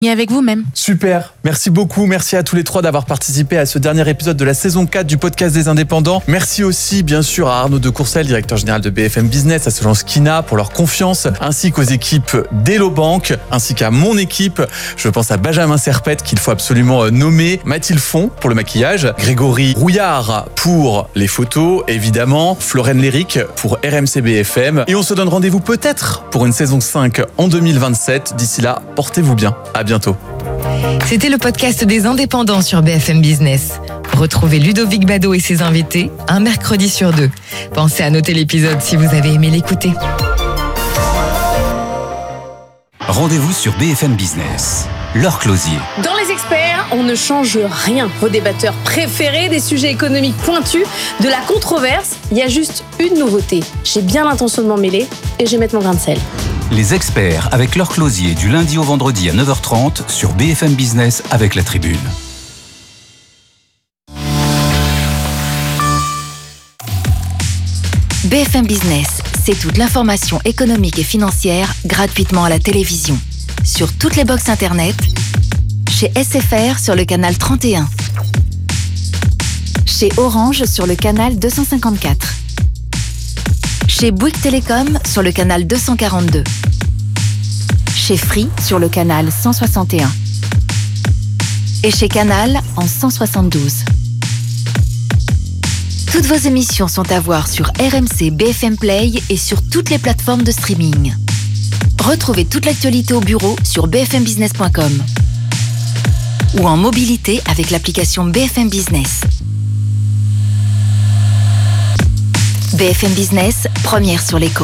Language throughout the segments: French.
et avec vous-même. Super, merci beaucoup, merci à tous les trois d'avoir participé à ce dernier épisode de la saison 4 du podcast des indépendants. Merci aussi bien sûr à Arnaud de Courcelles, directeur général de BFM Business, à Solange Kina pour leur confiance, ainsi qu'aux équipes d'Hello Bank, ainsi qu'à mon équipe. Je pense à Benjamin Serpette qu'il faut absolument nommer, Mathilde Font pour le maquillage, Grégory Rouillard pour les photos, évidemment, Florène Léric pour RMC BFM. Et on se donne rendez-vous peut-être pour une saison 5 en 2027. D'ici là, portez-vous bien. À bientôt. C'était le podcast des indépendants sur BFM Business. Retrouvez Ludovic Bado et ses invités un mercredi sur 2. Pensez à noter l'épisode si vous avez aimé l'écouter. Rendez-vous sur BFM Business. Laure Closier. Dans Les Experts, on ne change rien. Vos débatteurs préférés, des sujets économiques pointus, de la controverse. Il y a juste une nouveauté. J'ai bien l'intention de m'en mêler et je vais mettre mon grain de sel. Les Experts avec Laure Closier du lundi au vendredi à 9h30 sur BFM Business avec La Tribune. BFM Business, c'est toute l'information économique et financière gratuitement à la télévision. Sur toutes les box internet, chez SFR sur le canal 31, chez Orange sur le canal 254, chez Bouygues Télécom sur le canal 242, chez Free sur le canal 161 et chez Canal en 172. Toutes vos émissions sont à voir sur RMC BFM Play et sur toutes les plateformes de streaming. Retrouvez toute l'actualité au bureau sur bfmbusiness.com ou en mobilité avec l'application BFM Business. BFM Business, première sur l'écho.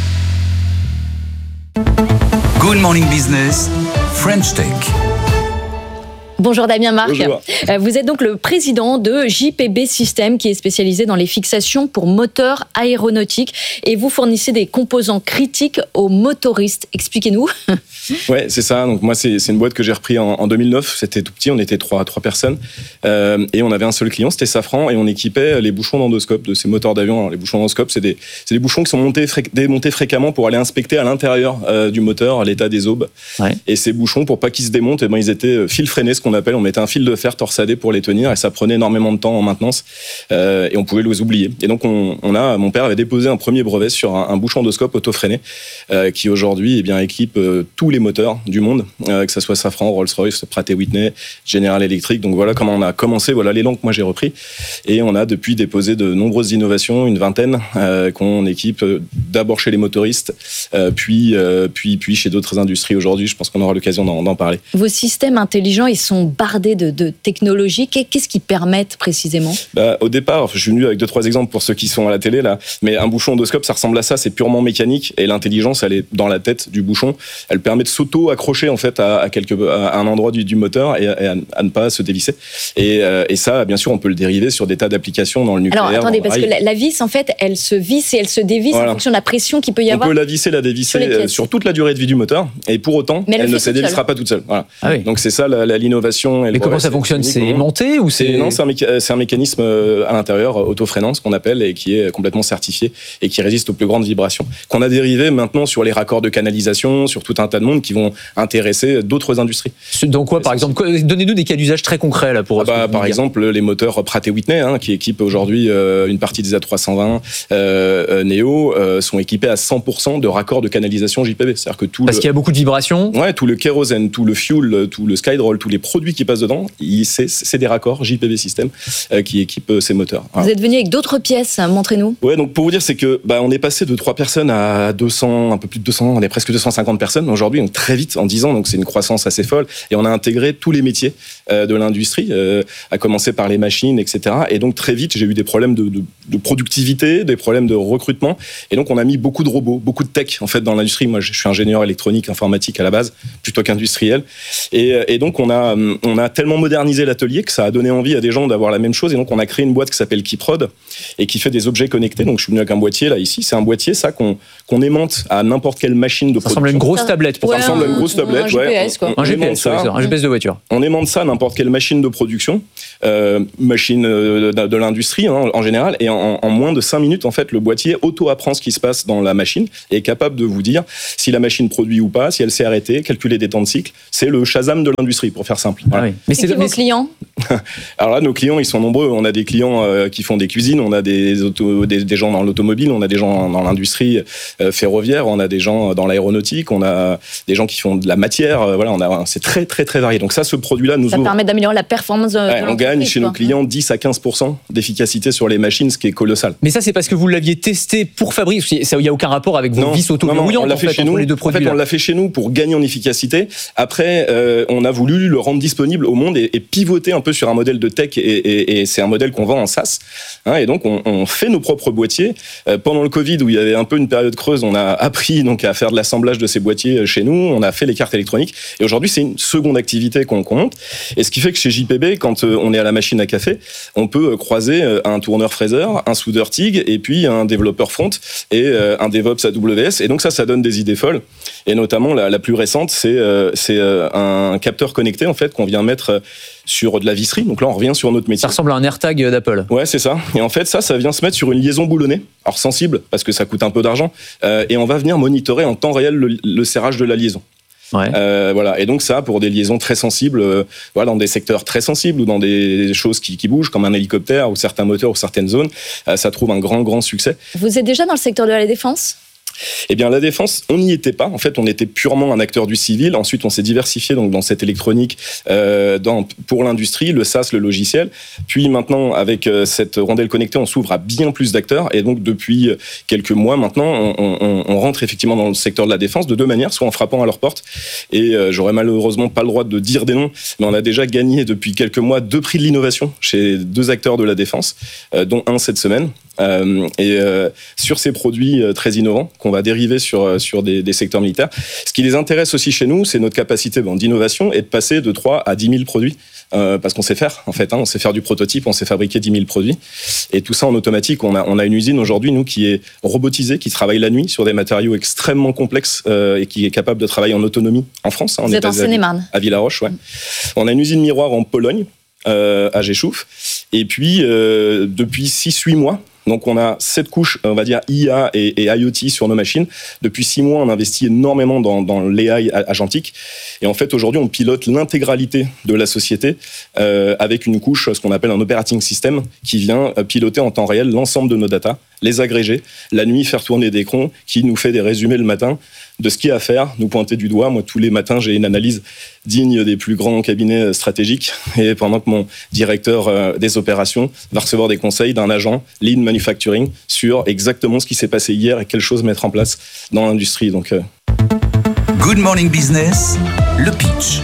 Good Morning Business, French Tech. Bonjour Damien Marc. Bonjour. Vous êtes donc le président de JPB System qui est spécialisé dans les fixations pour moteurs aéronautiques et vous fournissez des composants critiques aux motoristes. Expliquez-nous. Ouais, c'est ça. Donc moi, c'est une boîte que j'ai repris en 2009. C'était tout petit, on était trois personnes et on avait un seul client, c'était Safran, et on équipait les bouchons d'endoscope de ces moteurs d'avion. Alors, les bouchons d'endoscope, c'est des bouchons qui sont démontés fréquemment pour aller inspecter à l'intérieur du moteur l'état des aubes. Ouais. Et ces bouchons, pour pas qu'ils se démontent, ils étaient fil freiné, ce qu'on appelle. On mettait un fil de fer torsadé pour les tenir et ça prenait énormément de temps en maintenance et on pouvait les oublier. Et donc mon père avait déposé un premier brevet sur un bouchon d'endoscope auto-freiné qui aujourd'hui équipe tous les moteurs du monde, que ce soit Safran, Rolls-Royce, Pratt & Whitney, General Electric. Donc voilà comment on a commencé, voilà l'élan que moi j'ai repris. Et on a depuis déposé de nombreuses innovations, une vingtaine, qu'on équipe d'abord chez les motoristes, puis chez d'autres industries aujourd'hui. Je pense qu'on aura l'occasion d'en parler. Vos systèmes intelligents, ils sont bardés de technologies. Qu'est-ce qu'ils permettent précisément ? Au départ, je suis venu avec 2-3 exemples pour ceux qui sont à la télé là, mais un bouchon endoscope, ça ressemble à ça, c'est purement mécanique et l'intelligence, elle est dans la tête du bouchon. Elle permet de s'auto-accrocher en fait à un endroit du moteur et à ne pas se dévisser. Et ça, bien sûr, on peut le dériver sur des tas d'applications dans le nucléaire. Alors attendez, parce que la vis, en fait, elle se visse et elle se dévisse en fonction de la pression qu'il peut y avoir. On peut la visser, la dévisser sur toute la durée de vie du moteur et pour autant, elle ne se dévissera pas toute seule. Voilà. Ah oui. Donc c'est ça l'innovation. Mais comment ça fonctionne ? C'est aimanté ou c'est... Non, c'est un mécanisme à l'intérieur, auto-freinant, ce qu'on appelle, et qui est complètement certifié et qui résiste aux plus grandes vibrations. Qu'on a dérivé maintenant sur les raccords de canalisation, sur tout un tas de monde qui vont intéresser d'autres industries. Donc quoi, par exemple ? Donnez-nous des cas d'usage très concrets là pour. Par exemple, les moteurs Pratt & Whitney, qui équipent aujourd'hui une partie des A320 Neo, sont équipés à 100% de raccords de canalisation JPB. C'est-à-dire que parce qu'il y a beaucoup de vibrations. Ouais, tout le kérosène, tout le fuel, tout le Skyroll, tous les produits qui passent dedans, c'est des raccords JPB System qui équipent ces moteurs. Voilà. Vous êtes venu avec d'autres pièces, montrez-nous. Ouais, donc pour vous dire, c'est que on est passé de 3 personnes à 200, un peu plus de 200, on est presque 250 personnes aujourd'hui, donc très vite en 10 ans, donc c'est une croissance assez folle. Et on a intégré tous les métiers de l'industrie, à commencer par les machines, etc. Et donc très vite, j'ai eu des problèmes de productivité, des problèmes de recrutement. Et donc on a mis beaucoup de robots, beaucoup de tech en fait dans l'industrie. Moi, je suis ingénieur électronique, informatique à la base, plutôt qu'industriel. Et donc on a on a tellement modernisé l'atelier que ça a donné envie à des gens d'avoir la même chose. Et donc, on a créé une boîte qui s'appelle Kiprod et qui fait des objets connectés. Donc, je suis venu avec un boîtier, là, ici. C'est un boîtier, ça, qu'on aimante à n'importe quelle machine de production. Ça ressemble à une grosse tablette. Ça ressemble à une grosse tablette, un GPS, quoi. Un GPS, un GPS de voiture. On aimante ça à n'importe quelle machine de production, machine de l'industrie, hein, en général. Et en moins de 5 minutes, en fait, le boîtier auto-apprend ce qui se passe dans la machine et est capable de vous dire si la machine produit ou pas, si elle s'est arrêtée, calculer des temps de cycle. C'est le Shazam de l'industrie, pour faire simple. Voilà. Ah oui. Mais c'est qui vos clients? Alors là, nos clients, ils sont nombreux. On a des clients qui font des cuisines, on a des gens dans l'automobile, on a des gens dans l'industrie ferroviaire, on a des gens dans l'aéronautique, on a des gens qui font de la matière. Voilà, c'est très, très, très varié. Donc ça, ce produit-là nous ouvre. Ça permet d'améliorer la performance de l'entreprise. On gagne chez nos clients 10 à 15% d'efficacité sur les machines, ce qui est colossal. Mais ça, c'est parce que vous l'aviez testé pour fabriquer. Il n'y a aucun rapport avec vos vis auto-verrouillantes, on l'a fait chez nous. Les deux produits. En fait, on l'a fait chez nous pour gagner en efficacité. Après, on a voulu le rendre disponible au monde et pivoter un peu sur un modèle de tech et c'est un modèle qu'on vend en SaaS. Hein, et donc, on fait nos propres boîtiers. Pendant le Covid, où il y avait un peu une période creuse, on a appris donc à faire de l'assemblage de ces boîtiers chez nous. On a fait les cartes électroniques. Et aujourd'hui, c'est une seconde activité qu'on monte. Et ce qui fait que chez JPB, quand on est à la machine à café, on peut croiser un tourneur fraiseur, un soudeur TIG et puis un développeur front et un DevOps AWS. Et donc ça donne des idées folles. Et notamment, la plus récente, c'est un capteur connecté en fait qu'on vient mettre sur de la visserie. Donc là, on revient sur notre métier. Ça ressemble à un AirTag d'Apple. Ouais, c'est ça. Et en fait, ça vient se mettre sur une liaison boulonnée. Alors sensible, parce que ça coûte un peu d'argent. Et on va venir monitorer en temps réel le serrage de la liaison. Ouais. Voilà. Et donc ça, pour des liaisons très sensibles, voilà, dans des secteurs très sensibles ou dans des choses qui bougent, comme un hélicoptère ou certains moteurs ou certaines zones, ça trouve un grand succès. Vous êtes déjà dans le secteur de la défense ? Eh bien, la défense, on n'y était pas. En fait, on était purement un acteur du civil. Ensuite, on s'est diversifié donc dans cette électronique pour l'industrie, le SaaS, le logiciel. Puis maintenant, avec cette rondelle connectée, on s'ouvre à bien plus d'acteurs. Et donc, depuis quelques mois maintenant, on rentre effectivement dans le secteur de la défense de deux manières, soit en frappant à leur porte. Et j'aurais malheureusement pas le droit de dire des noms, mais on a déjà gagné depuis quelques mois 2 prix de l'innovation chez 2 acteurs de la défense, dont un cette semaine. Sur ces produits très innovants qu'on va dériver sur des secteurs militaires. Ce qui les intéresse aussi chez nous, c'est notre capacité d'innovation et de passer de 3 à 10 000 produits. Parce qu'on sait faire, en fait. On sait faire du prototype, on sait fabriquer 10 000 produits. Et tout ça en automatique. On a une usine aujourd'hui, nous, qui est robotisée, qui travaille la nuit sur des matériaux extrêmement complexes et qui est capable de travailler en autonomie en France. Vous êtes en Seine-et-Marne. À Villaroche, ouais. On a une usine miroir en Pologne, à Rzeszów. Et puis, depuis 6-8 mois, donc on a cette couche, on va dire IA et IoT sur nos machines. Depuis 6 mois, on investit énormément dans l'AI agentique. Et en fait, aujourd'hui, on pilote l'intégralité de la société avec une couche, ce qu'on appelle un operating system, qui vient piloter en temps réel l'ensemble de nos data, les agréger, la nuit faire tourner des crons, qui nous fait des résumés le matin de ce qu'il y a à faire, nous pointer du doigt. Moi, tous les matins, j'ai une analyse digne des plus grands cabinets stratégiques. Et pendant que mon directeur des opérations va recevoir des conseils d'un agent Lean Manufacturing sur exactement ce qui s'est passé hier et quelles choses mettre en place dans l'industrie. Donc, Good Morning Business, le pitch.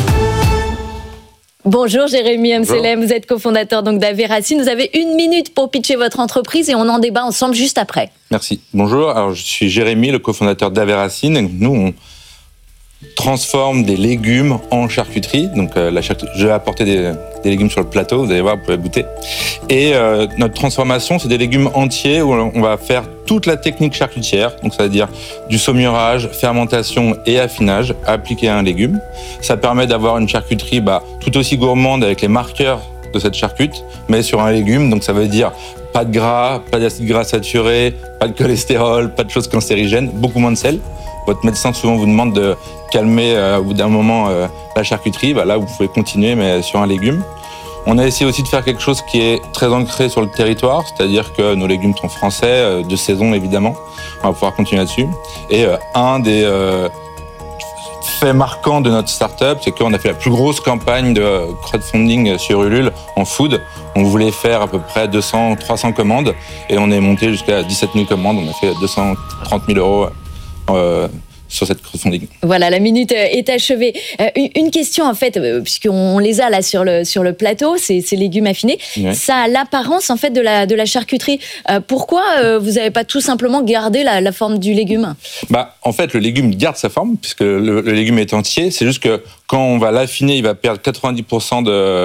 Bonjour Jérémy Amselem, vous êtes cofondateur donc d'Averacine. Vous avez 1 minute pour pitcher votre entreprise et on en débat ensemble juste après. Merci. Bonjour, alors je suis Jérémy, le cofondateur d'Averacine. Nous, on transforme des légumes en charcuterie. Donc, je vais apporter des légumes sur le plateau, vous allez voir, vous pouvez goûter. Et notre transformation, c'est des légumes entiers où on va faire toute la technique charcutière. Donc, ça veut dire du saumurage, fermentation et affinage appliqué à un légume. Ça permet d'avoir une charcuterie tout aussi gourmande avec les marqueurs de cette charcute, mais sur un légume. Donc, ça veut dire pas de gras, pas d'acide gras saturé, pas de cholestérol, pas de choses cancérigènes, beaucoup moins de sel. Votre médecin souvent vous demande de calmer au bout d'un moment la charcuterie. Là, vous pouvez continuer, mais sur un légume. On a essayé aussi de faire quelque chose qui est très ancré sur le territoire, c'est-à-dire que nos légumes sont français, de saison évidemment. On va pouvoir continuer là-dessus. Et un des faits marquants de notre start-up, c'est qu'on a fait la plus grosse campagne de crowdfunding sur Ulule en food. On voulait faire à peu près 200-300 commandes et on est monté jusqu'à 17 000 commandes. On a fait 230 000 euros sur cette crowdfunding. Voilà, la minute est achevée. Une question en fait, puisqu'on les a là sur le plateau, ces légumes affinés, ça a l'apparence en fait de la charcuterie. Pourquoi vous n'avez pas tout simplement gardé la forme du légume ? En fait, le légume garde sa forme puisque le légume est entier. C'est juste que quand on va l'affiner, il va perdre 90%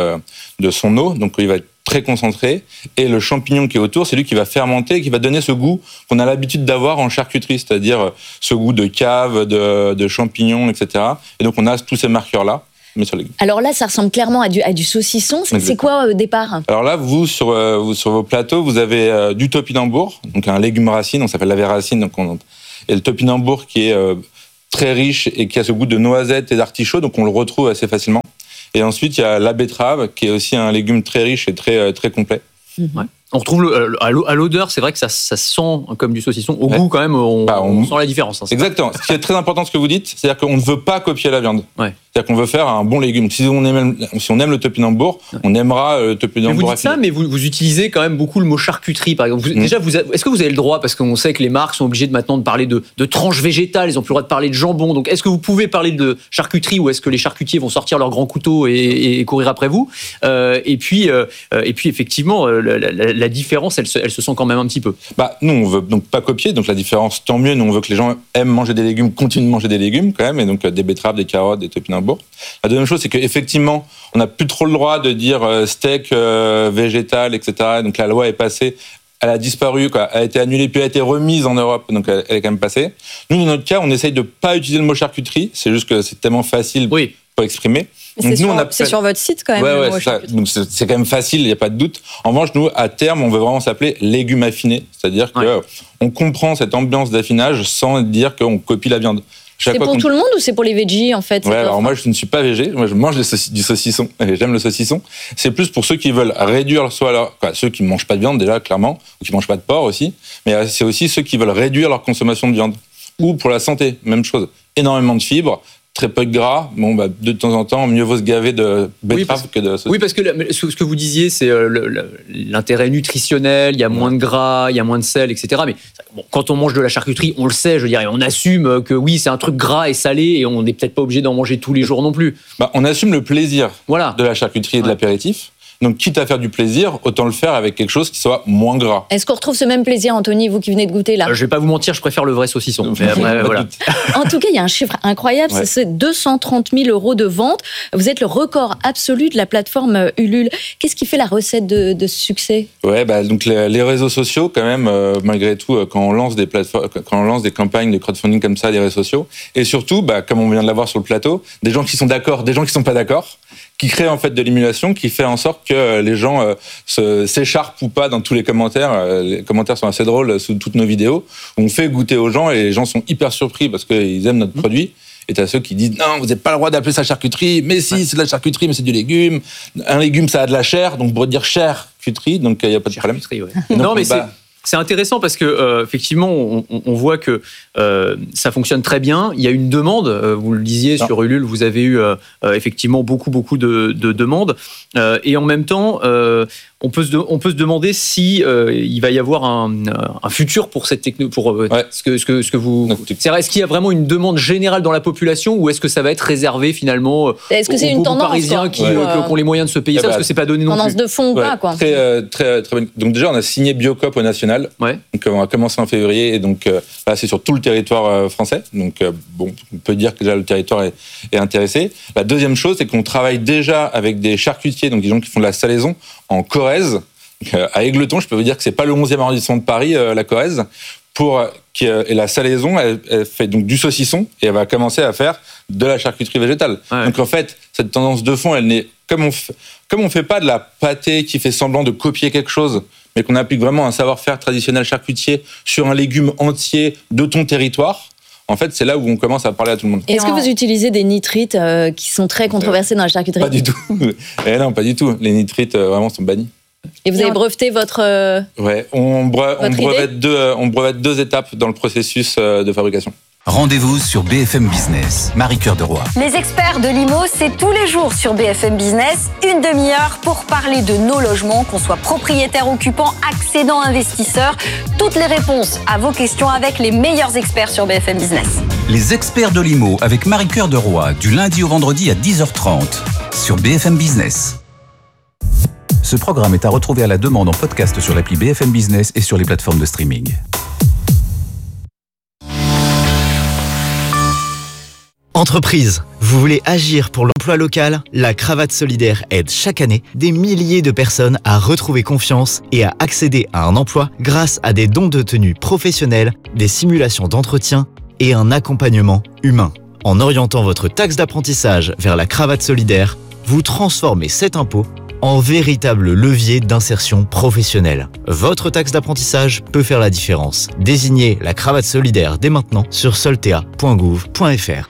de son eau, donc il va être très concentré, et le champignon qui est autour, c'est lui qui va fermenter et qui va donner ce goût qu'on a l'habitude d'avoir en charcuterie, c'est-à-dire ce goût de cave, de champignons, etc. Et donc on a tous ces marqueurs-là, mais sur les légumes. Alors là, ça ressemble clairement à du saucisson. C'est quoi au départ ? Alors là, vous sur vos plateaux, vous avez du topinambour, donc un légume racine, on s'appelle la véracine, et le topinambour qui est très riche et qui a ce goût de noisette et d'artichaut, donc on le retrouve assez facilement. Et ensuite, il y a la betterave, qui est aussi un légume très riche et très, très complet. Ouais. On retrouve à l'odeur, c'est vrai que ça sent comme du saucisson. Au goût, quand même, on sent la différence. Exactement. Ce qui est très important, ce que vous dites, c'est-à-dire qu'on ne veut pas copier la viande. Ouais. C'est-à-dire qu'on veut faire un bon légume. Si on aime le topinambour, on aimera le topinambour. Mais vous dites ça, mais vous utilisez quand même beaucoup le mot charcuterie, par exemple. Déjà, est-ce que vous avez le droit, parce qu'on sait que les marques sont obligées maintenant de parler de tranches végétales, ils n'ont plus le droit de parler de jambon. Donc, est-ce que vous pouvez parler de charcuterie ou est-ce que les charcutiers vont sortir leurs grands couteaux et courir après vous ? Et puis, effectivement, la différence, elle se sent quand même un petit peu. Nous, on veut donc pas copier. Donc, la différence, tant mieux. Nous, on veut que les gens aiment manger des légumes, continuent de manger des légumes quand même, et donc des betteraves, des carottes, des topinambours. La deuxième chose, c'est qu'effectivement, on n'a plus trop le droit de dire steak végétal, etc. Donc la loi est passée, elle a disparu, elle a été annulée, puis elle a été remise en Europe, donc elle est quand même passée. Nous, dans notre cas, on essaye de ne pas utiliser le mot charcuterie, c'est juste que c'est tellement facile pour exprimer. Donc, c'est sur votre site quand même. Ouais, c'est ça. Donc c'est quand même facile, il n'y a pas de doute. En revanche, nous, à terme, on veut vraiment s'appeler légumes affinés, c'est-à-dire qu'on comprend cette ambiance d'affinage sans dire qu'on copie la viande. C'est pour tout le monde ou c'est pour les veggies en fait ? Alors moi je ne suis pas végé, moi je mange du saucisson, et j'aime le saucisson. C'est plus pour ceux qui veulent réduire ceux qui ne mangent pas de viande déjà clairement, ou qui ne mangent pas de porc aussi, mais c'est aussi ceux qui veulent réduire leur consommation de viande. Ou pour la santé, même chose, énormément de fibres, très peu de gras, de temps en temps, mieux vaut se gaver de betterave que de saucisson. Oui, parce que ce que vous disiez, c'est l'intérêt nutritionnel, il y a moins de gras, il y a moins de sel, etc. Mais quand on mange de la charcuterie, on le sait, je veux dire, et on assume que oui, c'est un truc gras et salé, et on n'est peut-être pas obligé d'en manger tous les jours non plus. On assume le plaisir de la charcuterie et de l'apéritif. Donc, quitte à faire du plaisir, autant le faire avec quelque chose qui soit moins gras. Est-ce qu'on retrouve ce même plaisir, Anthony, vous qui venez de goûter là ? Je vais pas vous mentir, je préfère le vrai saucisson. Mais après, voilà. En tout cas, il y a un chiffre incroyable, c'est 230 000 € de vente. Vous êtes le record absolu de la plateforme Ulule. Qu'est-ce qui fait la recette de ce succès ? Donc les réseaux sociaux, quand même, malgré tout, quand on lance des campagnes de crowdfunding comme ça, les réseaux sociaux, et surtout, comme on vient de l'avoir sur le plateau, des gens qui sont d'accord, des gens qui sont pas d'accord, qui crée en fait de l'émulation, qui fait en sorte que les gens s'écharpent ou pas dans tous les commentaires. Les commentaires sont assez drôles sous toutes nos vidéos. On fait goûter aux gens et les gens sont hyper surpris parce qu'ils aiment notre produit. Et t'as ceux qui disent non, vous n'avez pas le droit d'appeler ça charcuterie. Mais si, c'est de la charcuterie, mais c'est du légume. Un légume, ça a de la chair, donc pour dire charcuterie, donc il n'y a pas de problème. Non, mais c'est intéressant parce que effectivement, on voit que ça fonctionne très bien. Il y a une demande. Vous le disiez sur Ulule, vous avez eu effectivement beaucoup de demandes. Et en même temps, on peut se demander si il va y avoir un futur pour cette techno, pour ce que vous. Est-ce qu'il y a vraiment une demande générale dans la population ou est-ce que ça va être réservé finalement aux Parisiens qui ont les moyens de se payer ça parce que c'est pas donné non plus. Tendance de fond ou pas quoi. Très bonne. Donc déjà, on a signé Biocop au national. Donc on a commencé en février et donc c'est sur tout le territoire français. Donc on peut dire que déjà le territoire est intéressé. La deuxième chose, c'est qu'on travaille déjà avec des charcutiers, donc des gens qui font de la salaison en Corrèze. À Égletons, je peux vous dire que c'est pas le 11e arrondissement de Paris, la Corrèze. Et la salaison, elle fait donc du saucisson et elle va commencer à faire de la charcuterie végétale. Donc en fait, cette tendance de fond, elle n'est comme on fait pas de la pâtée qui fait semblant de copier quelque chose, mais qu'on applique vraiment un savoir-faire traditionnel charcutier sur un légume entier de ton territoire. En fait, c'est là où on commence à parler à tout le monde. Est-ce que vous utilisez des nitrites qui sont très controversés dans la charcuterie ? Pas du tout. Non, pas du tout. Les nitrites vraiment sont bannis. Et vous avez breveté votre... on brevette 2 étapes dans le processus de fabrication. Rendez-vous sur BFM Business. Marie-Cœur de Roy. Les experts de l'IMO, c'est tous les jours sur BFM Business. Une demi-heure pour parler de nos logements, qu'on soit propriétaire, occupant, accédant, investisseur. Toutes les réponses à vos questions avec les meilleurs experts sur BFM Business. Les experts de l'IMO avec Marie-Cœur de Roy, du lundi au vendredi à 10h30 sur BFM Business. Ce programme est à retrouver à la demande en podcast sur l'appli BFM Business et sur les plateformes de streaming. Entreprise, vous voulez agir pour l'emploi local ? La Cravate Solidaire aide chaque année des milliers de personnes à retrouver confiance et à accéder à un emploi grâce à des dons de tenue professionnels, des simulations d'entretien et un accompagnement humain. En orientant votre taxe d'apprentissage vers la Cravate Solidaire, vous transformez cet impôt en véritable levier d'insertion professionnelle. Votre taxe d'apprentissage peut faire la différence. Désignez la Cravate Solidaire dès maintenant sur soltea.gouv.fr.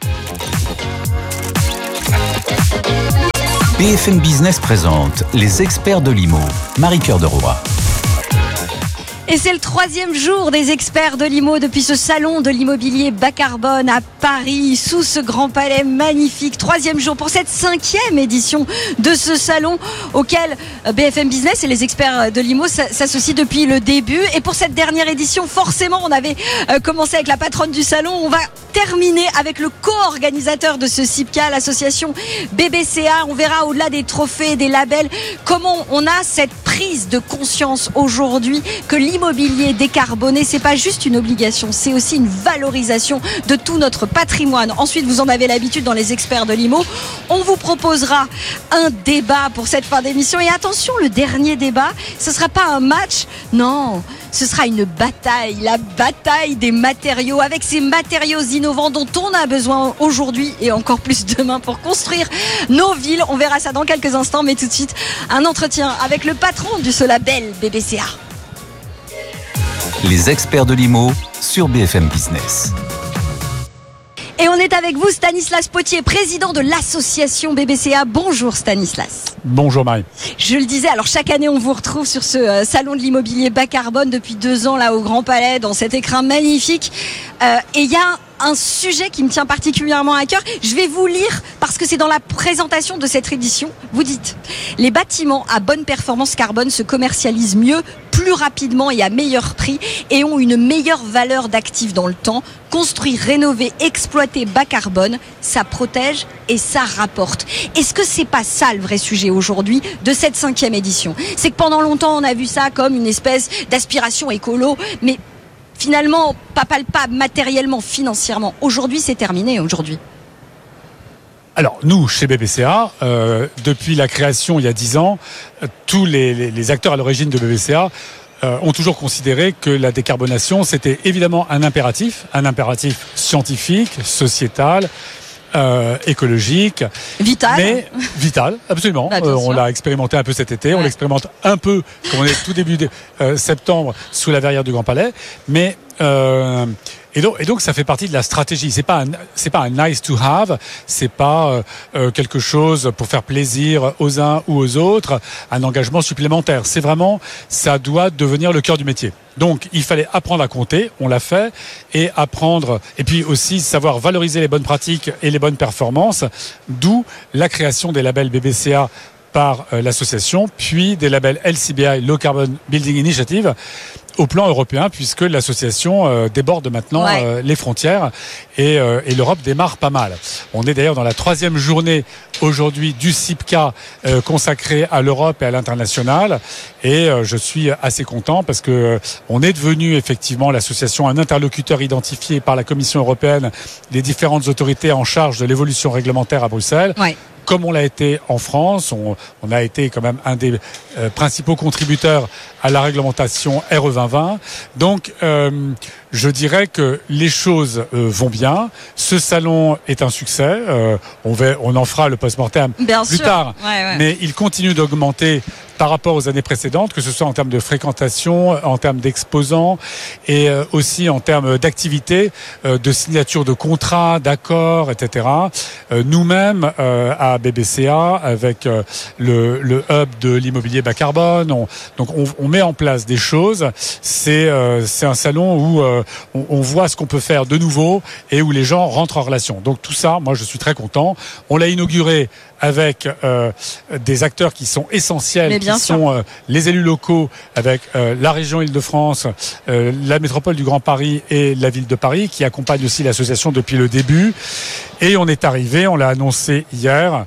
BFM Business présente les experts de l'IMO. Marie-Cœur de Roy. Et c'est le 3e jour des experts de l'IMO depuis ce salon de l'immobilier bas carbone à Paris, sous ce grand palais magnifique. 3e jour pour cette 5e édition de ce salon auquel BFM Business et les experts de l'IMO s'associent depuis le début. Et pour cette dernière édition, forcément, on avait commencé avec la patronne du salon. On va terminer avec le co-organisateur de ce CIPCA, l'association BBCA. On verra au-delà des trophées, des labels, comment on a cette prise de conscience aujourd'hui que l'immobilier décarboné, c'est pas juste une obligation, c'est aussi une valorisation de tout notre patrimoine. Ensuite, vous en avez l'habitude dans les experts de l'IMO. On vous proposera un débat pour cette fin d'émission. Et attention, le dernier débat, ce sera pas un match, non, ce sera une bataille, la bataille des matériaux, avec ces matériaux innovants dont on a besoin aujourd'hui et encore plus demain pour construire nos villes. On verra ça dans quelques instants, mais tout de suite, un entretien avec le patron de ce label BBCA. Les experts de l'IMO sur BFM Business. Et on est avec vous, Stanislas Potier, président de l'association BBCA. Bonjour Stanislas. Bonjour Marie. Je le disais, alors chaque année on vous retrouve sur ce salon de l'immobilier bas carbone depuis 2 ans là au Grand Palais, dans cet écrin magnifique. Et il y a un sujet qui me tient particulièrement à cœur. Je vais vous lire parce que c'est dans la présentation de cette édition. Vous dites: les bâtiments à bonne performance carbone se commercialisent mieux, plus rapidement et à meilleur prix et ont une meilleure valeur d'actif dans le temps. Construire, rénover, exploiter bas carbone, ça protège et ça rapporte. Est-ce que c'est pas ça le vrai sujet aujourd'hui de cette 5e édition ? C'est que pendant longtemps on a vu ça comme une espèce d'aspiration écolo, mais finalement pas palpable matériellement, financièrement. Aujourd'hui c'est terminé aujourd'hui. Alors nous, chez BBCA, depuis la création il y a 10 ans, tous les acteurs à l'origine de BBCA ont toujours considéré que la décarbonation, c'était évidemment un impératif scientifique, sociétal, écologique. Vital. Mais vital, absolument. On l'a expérimenté un peu cet été, on l'expérimente un peu, comme on est tout début septembre, sous la verrière du Grand Palais, mais... Et donc ça fait partie de la stratégie. C'est pas un nice to have, c'est pas quelque chose pour faire plaisir aux uns ou aux autres, un engagement supplémentaire. C'est vraiment, ça doit devenir le cœur du métier. Donc il fallait apprendre à compter, on l'a fait, et apprendre, et puis aussi savoir valoriser les bonnes pratiques et les bonnes performances, d'où la création des labels BBCA par l'association, puis des labels LCBI, Low Carbon Building Initiative, au plan européen, puisque l'association déborde maintenant les frontières et l'Europe démarre pas mal. On est d'ailleurs dans la 3e journée aujourd'hui du CIPCA consacré à l'Europe et à l'international, et je suis assez content parce que on est devenu effectivement l'association un interlocuteur identifié par la Commission européenne des différentes autorités en charge de l'évolution réglementaire à Bruxelles. Ouais. Comme on l'a été en France, on a été quand même un des principaux contributeurs à la réglementation RE 2020. Donc, je dirais que les choses vont bien. Ce salon est un succès. On en fera le post-mortem plus tard. Ouais. Mais il continue d'augmenter par rapport aux années précédentes, que ce soit en termes de fréquentation, en termes d'exposants et aussi en termes d'activité, de signature de contrats, d'accords, etc. Nous-mêmes, à BBCA, avec le hub de l'immobilier bas carbone, on met en place des choses. C'est un salon où on voit ce qu'on peut faire de nouveau et où les gens rentrent en relation. Donc tout ça, moi je suis très content. On l'a inauguré avec des acteurs qui sont essentiels, qui sont les élus locaux, avec la région Île-de-France, la métropole du Grand Paris et la ville de Paris, qui accompagnent aussi l'association depuis le début. Et on est arrivé, on l'a annoncé hier,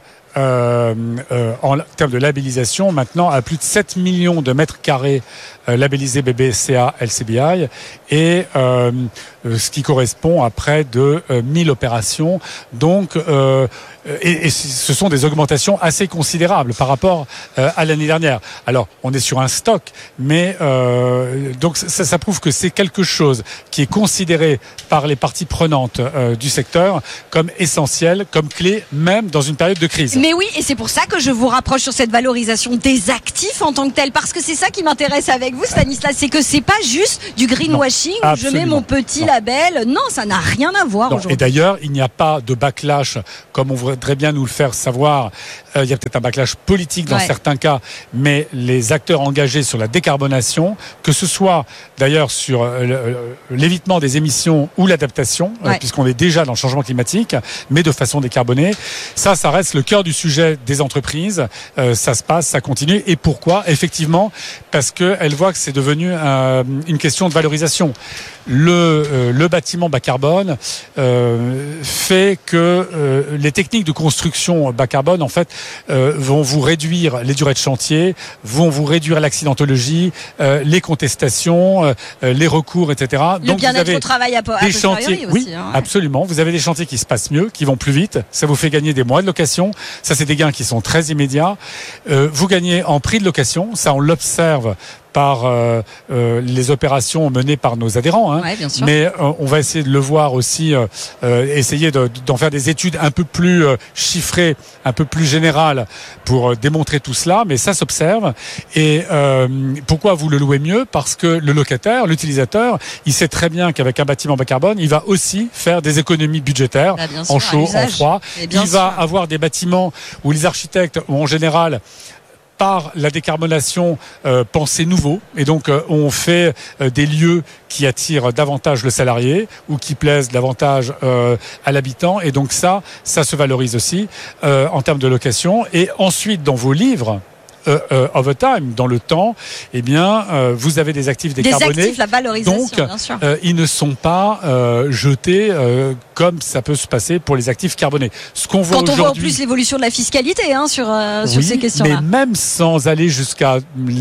en termes de labellisation, maintenant à plus de 7 millions de mètres carrés labellisés BBCA LCBI et ce qui correspond à près de 1000 opérations. Donc, et ce sont des augmentations assez considérables par rapport à l'année dernière. Alors, on est sur un stock, mais donc ça prouve que c'est quelque chose qui est considéré par les parties prenantes du secteur comme essentiel, comme clé, même dans une période de crise. Mais oui, et c'est pour ça que je vous rapproche sur cette valorisation des actifs en tant que tel, parce que c'est ça qui m'intéresse avec vous, Stanislas, c'est que c'est pas juste du greenwashing où je mets mon petit label. Non, ça n'a rien à voir aujourd'hui. Et d'ailleurs, il n'y a pas de backlash comme on voudrait bien nous le faire savoir. Il y a peut-être un backlash politique dans certains cas, mais les acteurs engagés sur la décarbonation, que ce soit d'ailleurs sur l'évitement des émissions ou l'adaptation, puisqu'on est déjà dans le changement climatique, mais de façon décarbonée, ça reste le cœur du sujet des entreprises. Ça se passe, ça continue. Et pourquoi ? Effectivement, parce qu'elles voient que c'est devenu une question de valorisation. Le bâtiment bas carbone fait que les techniques de construction bas carbone, en fait, vont vous réduire les durées de chantier, vont vous réduire l'accidentologie, les contestations, les recours, etc. Le bien-être au travail des chantiers, aussi. Oui, absolument. Vous avez des chantiers qui se passent mieux, qui vont plus vite. Ça vous fait gagner des mois de location. Ça, c'est des gains qui sont très immédiats. Vous gagnez en prix de location. Ça, on l'observe par les opérations menées par nos adhérents, mais on va essayer de le voir aussi, essayer d'en faire des études un peu plus chiffrées, un peu plus générales pour démontrer tout cela, mais ça s'observe. Et pourquoi vous le louez mieux ? Parce que le locataire, l'utilisateur, il sait très bien qu'avec un bâtiment bas carbone, il va aussi faire des économies budgétaires en chaud, en froid. Il va avoir des bâtiments où les architectes ont en général par la décarbonation penser nouveau, et donc on fait des lieux qui attirent davantage le salarié ou qui plaisent davantage à l'habitant, et donc ça se valorise aussi en termes de location. Et ensuite, dans vos livres over time, dans le temps, eh bien, vous avez des actifs décarbonés. Des actifs, la valorisation, donc, bien sûr. Ils ne sont pas jetés comme ça peut se passer pour les actifs carbonés. Ce qu'on voit quand on voit en aujourd'hui, plus l'évolution de la fiscalité sur ces questions-là. Mais même sans aller jusqu'à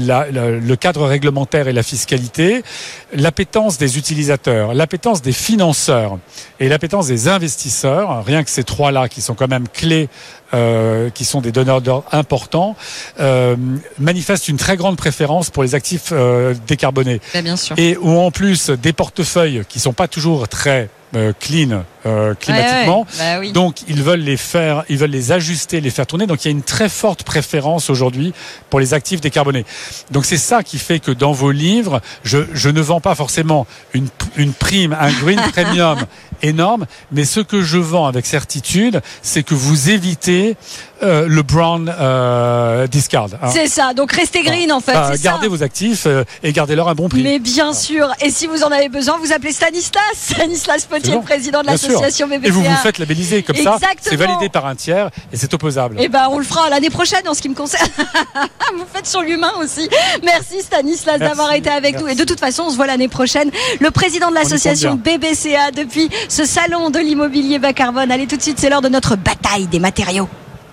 le cadre réglementaire et la fiscalité, l'appétence des utilisateurs, l'appétence des financeurs et l'appétence des investisseurs, rien que ces trois-là qui sont quand même clés, qui sont des donneurs d'ordre importants, manifestent une très grande préférence pour les actifs décarbonés. Bien sûr. Et où en plus des portefeuilles qui sont pas toujours très clean climatiquement. Oui. Donc ils veulent les ajuster, les faire tourner. Donc il y a une très forte préférence aujourd'hui pour les actifs décarbonés. Donc c'est ça qui fait que dans vos livres, je ne vends pas forcément une prime, un green premium énorme, mais ce que je vends avec certitude, c'est que vous évitez le brown discard. C'est ça, donc restez green en fait. Gardez vos actifs et gardez-leur un bon prix. Mais bien sûr, et si vous en avez besoin, vous appelez Stanislas Potier, le président de l'association BBCA. Et vous vous faites labelliser comme ça, c'est Exactement. validé par un tiers et c'est opposable. Et on le fera l'année prochaine en ce qui me concerne. Vous faites sur l'humain aussi. Merci Stanislas d'avoir été avec nous. Et de toute façon, on se voit l'année prochaine. Le président de l'association BBCA depuis ce salon de l'immobilier bas carbone. Allez, tout de suite, c'est l'heure de notre bataille des matériaux.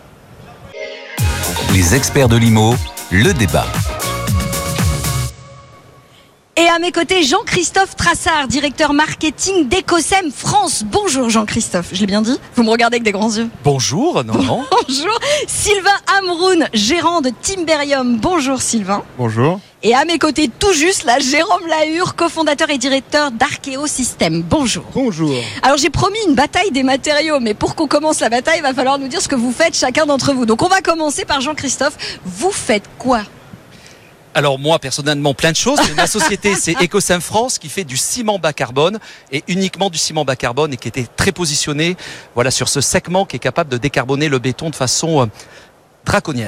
Les experts de l'IMO, le débat. Et à mes côtés, Jean-Christophe Trassard, directeur marketing d'Ecosem France. Bonjour Jean-Christophe, je l'ai bien dit ? Vous me regardez avec des grands yeux. Bonjour, non. Bonjour. Sylvain Amroun, gérant de Timberium. Bonjour Sylvain. Bonjour. Et à mes côtés, tout juste, là, Jérôme Lahure, cofondateur et directeur d'Archeo System. Bonjour. Bonjour. Alors, j'ai promis une bataille des matériaux, mais pour qu'on commence la bataille, il va falloir nous dire ce que vous faites chacun d'entre vous. Donc, on va commencer par Jean-Christophe. Vous faites quoi ? Alors moi, personnellement, plein de choses. Ma société, c'est Ecosem France, qui fait du ciment bas carbone, et uniquement du ciment bas carbone, et qui était très positionné sur ce segment qui est capable de décarboner le béton de façon draconienne.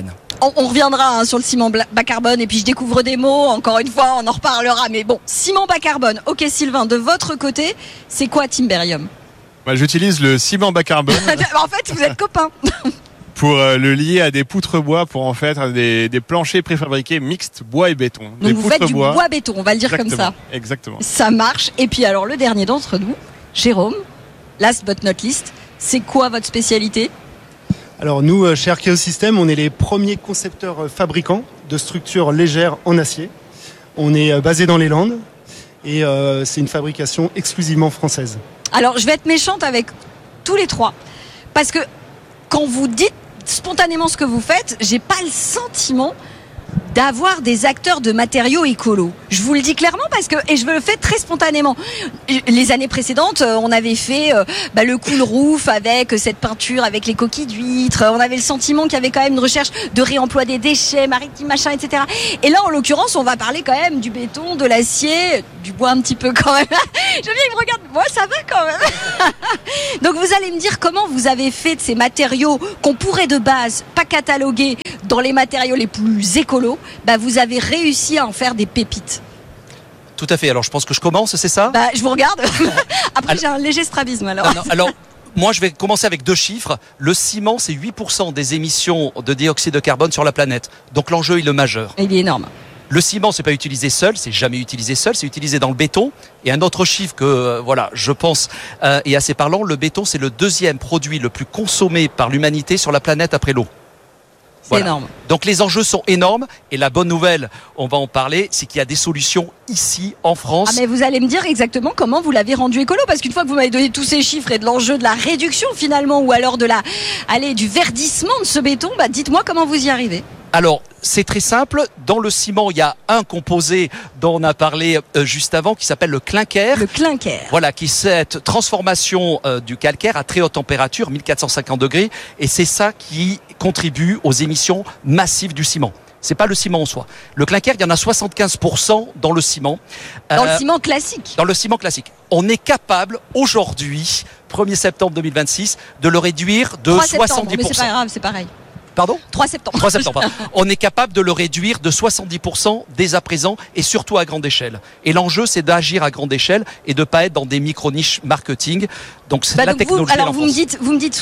On reviendra sur le ciment bas carbone et puis je découvre des mots, encore une fois, on en reparlera. Mais bon, ciment bas carbone. Ok Sylvain, de votre côté, c'est quoi Timberium ? J'utilise le ciment bas carbone. En fait, vous êtes copains. Pour le lier à des poutres bois pour en faire des planchers préfabriqués mixtes bois et béton. Donc vous faites du bois béton, on va le dire comme ça. Exactement. Ça marche. Et puis alors le dernier d'entre nous, Jérôme, last but not least, c'est quoi votre spécialité ? Alors nous, chez Archaeo Systems, on est les premiers concepteurs fabricants de structures légères en acier. On est basé dans les Landes et c'est une fabrication exclusivement française. Alors je vais être méchante avec tous les trois parce que quand vous dites spontanément ce que vous faites, j'ai pas le sentiment d'avoir des acteurs de matériaux écolos. Je vous le dis clairement parce que, et je le fais très spontanément. Les années précédentes, on avait fait le cool roof avec cette peinture, avec les coquilles d'huîtres. On avait le sentiment qu'il y avait quand même une recherche de réemploi des déchets maritimes, machin, etc. Et là, en l'occurrence, on va parler quand même du béton, de l'acier, du bois un petit peu quand même. Je viens, il me regarde, moi ça va quand même. Donc vous allez me dire comment vous avez fait de ces matériaux qu'on pourrait de base pas cataloguer dans les matériaux les plus écolos, vous avez réussi à en faire des pépites. Tout à fait. Alors je pense que je commence, c'est ça ? Je vous regarde. Après j'ai un léger strabisme alors. Alors moi je vais commencer avec 2 chiffres. Le ciment c'est 8% des émissions de dioxyde de carbone sur la planète. Donc l'enjeu il est majeur. Il est énorme. Le ciment, c'est pas utilisé seul, c'est jamais utilisé seul, c'est utilisé dans le béton. Et un autre chiffre que, je pense, est assez parlant, le béton, c'est le 2e produit le plus consommé par l'humanité sur la planète après l'eau. C'est énorme. Donc les enjeux sont énormes et la bonne nouvelle, on va en parler, c'est qu'il y a des solutions ici en France. Mais vous allez me dire exactement comment vous l'avez rendu écolo, parce qu'une fois que vous m'avez donné tous ces chiffres et de l'enjeu de la réduction finalement, ou alors du verdissement de ce béton, dites-moi comment vous y arrivez. Alors, c'est très simple. Dans le ciment, il y a un composé dont on a parlé juste avant qui s'appelle le clinker. Le clinker. Voilà, qui est cette transformation du calcaire à très haute température, 1450 degrés. Et c'est ça qui contribue aux émissions massives du ciment. C'est pas le ciment en soi. Le clinker, il y en a 75% dans le ciment. Dans le ciment classique. Dans le ciment classique. On est capable, aujourd'hui, 1er septembre 2026, de le réduire de 70%. Mais c'est pas grave, c'est pareil. Pardon ? 3 septembre. 3 septembre. On est capable de le réduire de 70% dès à présent et surtout à grande échelle. Et l'enjeu, c'est d'agir à grande échelle et de ne pas être dans des micro-niches marketing. Donc, c'est la technologie. Alors, vous me dites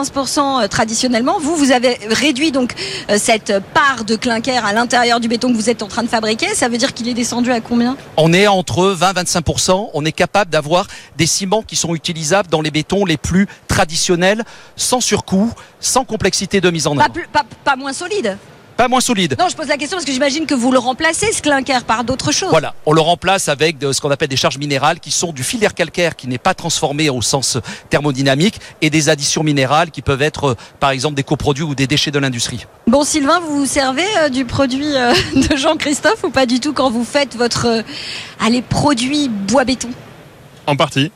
75% traditionnellement. Vous avez réduit donc cette part de clinker à l'intérieur du béton que vous êtes en train de fabriquer. Ça veut dire qu'il est descendu à combien ? On est entre 20-25%. On est capable d'avoir des ciments qui sont utilisables dans les bétons les plus traditionnels, sans surcoût, sans complexité de mise en œuvre. Pas moins solide. Pas moins solide. Non, je pose la question parce que j'imagine que vous le remplacez, ce clinker, par d'autres choses. Voilà, on le remplace avec ce qu'on appelle des charges minérales qui sont du filaire calcaire qui n'est pas transformé au sens thermodynamique et des additions minérales qui peuvent être par exemple des coproduits ou des déchets de l'industrie. Bon Sylvain, vous vous servez du produit de Jean-Christophe ou pas du tout quand vous faites votre produit bois-béton ? En partie.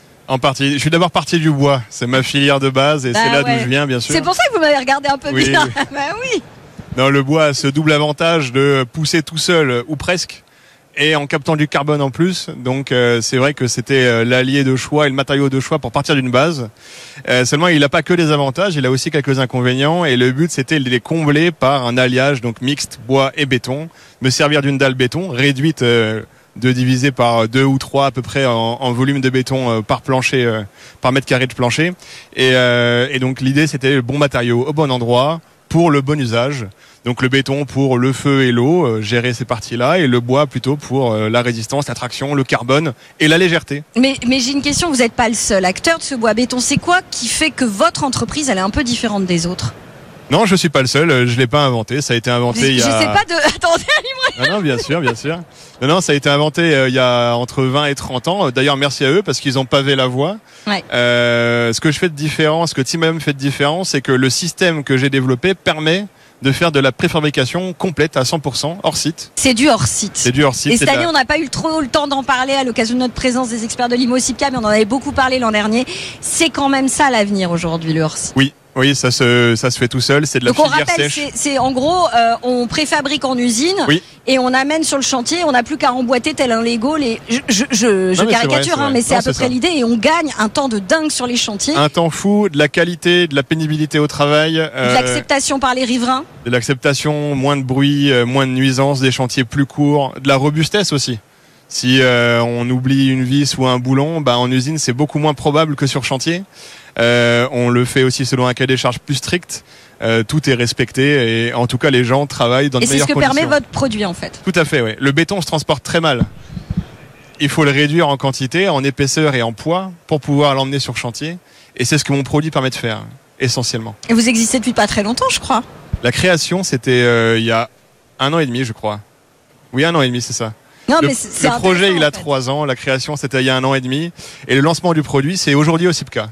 Je suis d'abord parti du bois, c'est ma filière de base et c'est là d'où je viens bien sûr. C'est pour ça que vous m'avez regardé un peu bien. Oui. Non, le bois a ce double avantage de pousser tout seul ou presque et en captant du carbone en plus. Donc c'est vrai que c'était l'allié de choix et le matériau de choix pour partir d'une base. Seulement il n'a pas que des avantages, il a aussi quelques inconvénients et le but c'était de les combler par un alliage donc mixte bois et béton, me servir d'une dalle béton réduite de diviser par 2 ou 3 à peu près en volume de béton par plancher, par mètre carré de plancher. Et donc l'idée c'était le bon matériau au bon endroit pour le bon usage. Donc le béton pour le feu et l'eau, gérer ces parties-là, et le bois plutôt pour la résistance, la traction, le carbone et la légèreté. Mais j'ai une question, vous n'êtes pas le seul acteur de ce bois béton. C'est quoi qui fait que votre entreprise elle est un peu différente des autres ? Non, je suis pas le seul, je l'ai pas inventé, ça a été inventé il y a... Je sais pas de... Attendez, non, bien sûr. Non, ça a été inventé il y a entre 20 et 30 ans. D'ailleurs, merci à eux parce qu'ils ont pavé la voie. Ouais. Ce que je fais de différent, ce que Timberium fait de différent, c'est que le système que j'ai développé permet de faire de la préfabrication complète à 100% hors site. C'est du hors site. Et cette année, on n'a pas eu trop le temps d'en parler à l'occasion de notre présence des experts de l'IMO-SIPCA, mais on en avait beaucoup parlé l'an dernier. C'est quand même ça l'avenir aujourd'hui, le hors site. Oui. Oui, ça se fait tout seul. C'est de la Donc on filière rappelle, sèche. c'est en gros, on préfabrique en usine et on amène sur le chantier. On n'a plus qu'à emboîter tel un Lego. Je caricature, mais c'est à peu près l'idée. Et on gagne un temps de dingue sur les chantiers. Un temps fou, de la qualité, de la pénibilité au travail. De l'acceptation par les riverains. De l'acceptation, moins de bruit, moins de nuisances, des chantiers plus courts, de la robustesse aussi. Si on oublie une vis ou un boulon, en usine c'est beaucoup moins probable que sur chantier. On le fait aussi selon un cahier des charges plus strict. Tout est respecté et en tout cas les gens travaillent dans de meilleures conditions. Et c'est ce que permet votre produit en fait. Tout à fait, oui. Le béton se transporte très mal. Il faut le réduire en quantité, en épaisseur et en poids pour pouvoir l'emmener sur chantier. Et c'est ce que mon produit permet de faire, essentiellement. Et vous existez depuis pas très longtemps, je crois. La création, c'était il y a 1 an et demi, je crois. Oui, 1 an et demi, c'est ça. Non, le projet, il a 3 ans. La création, c'était il y a 1 an et demi. Et le lancement du produit, c'est aujourd'hui au CIPCA.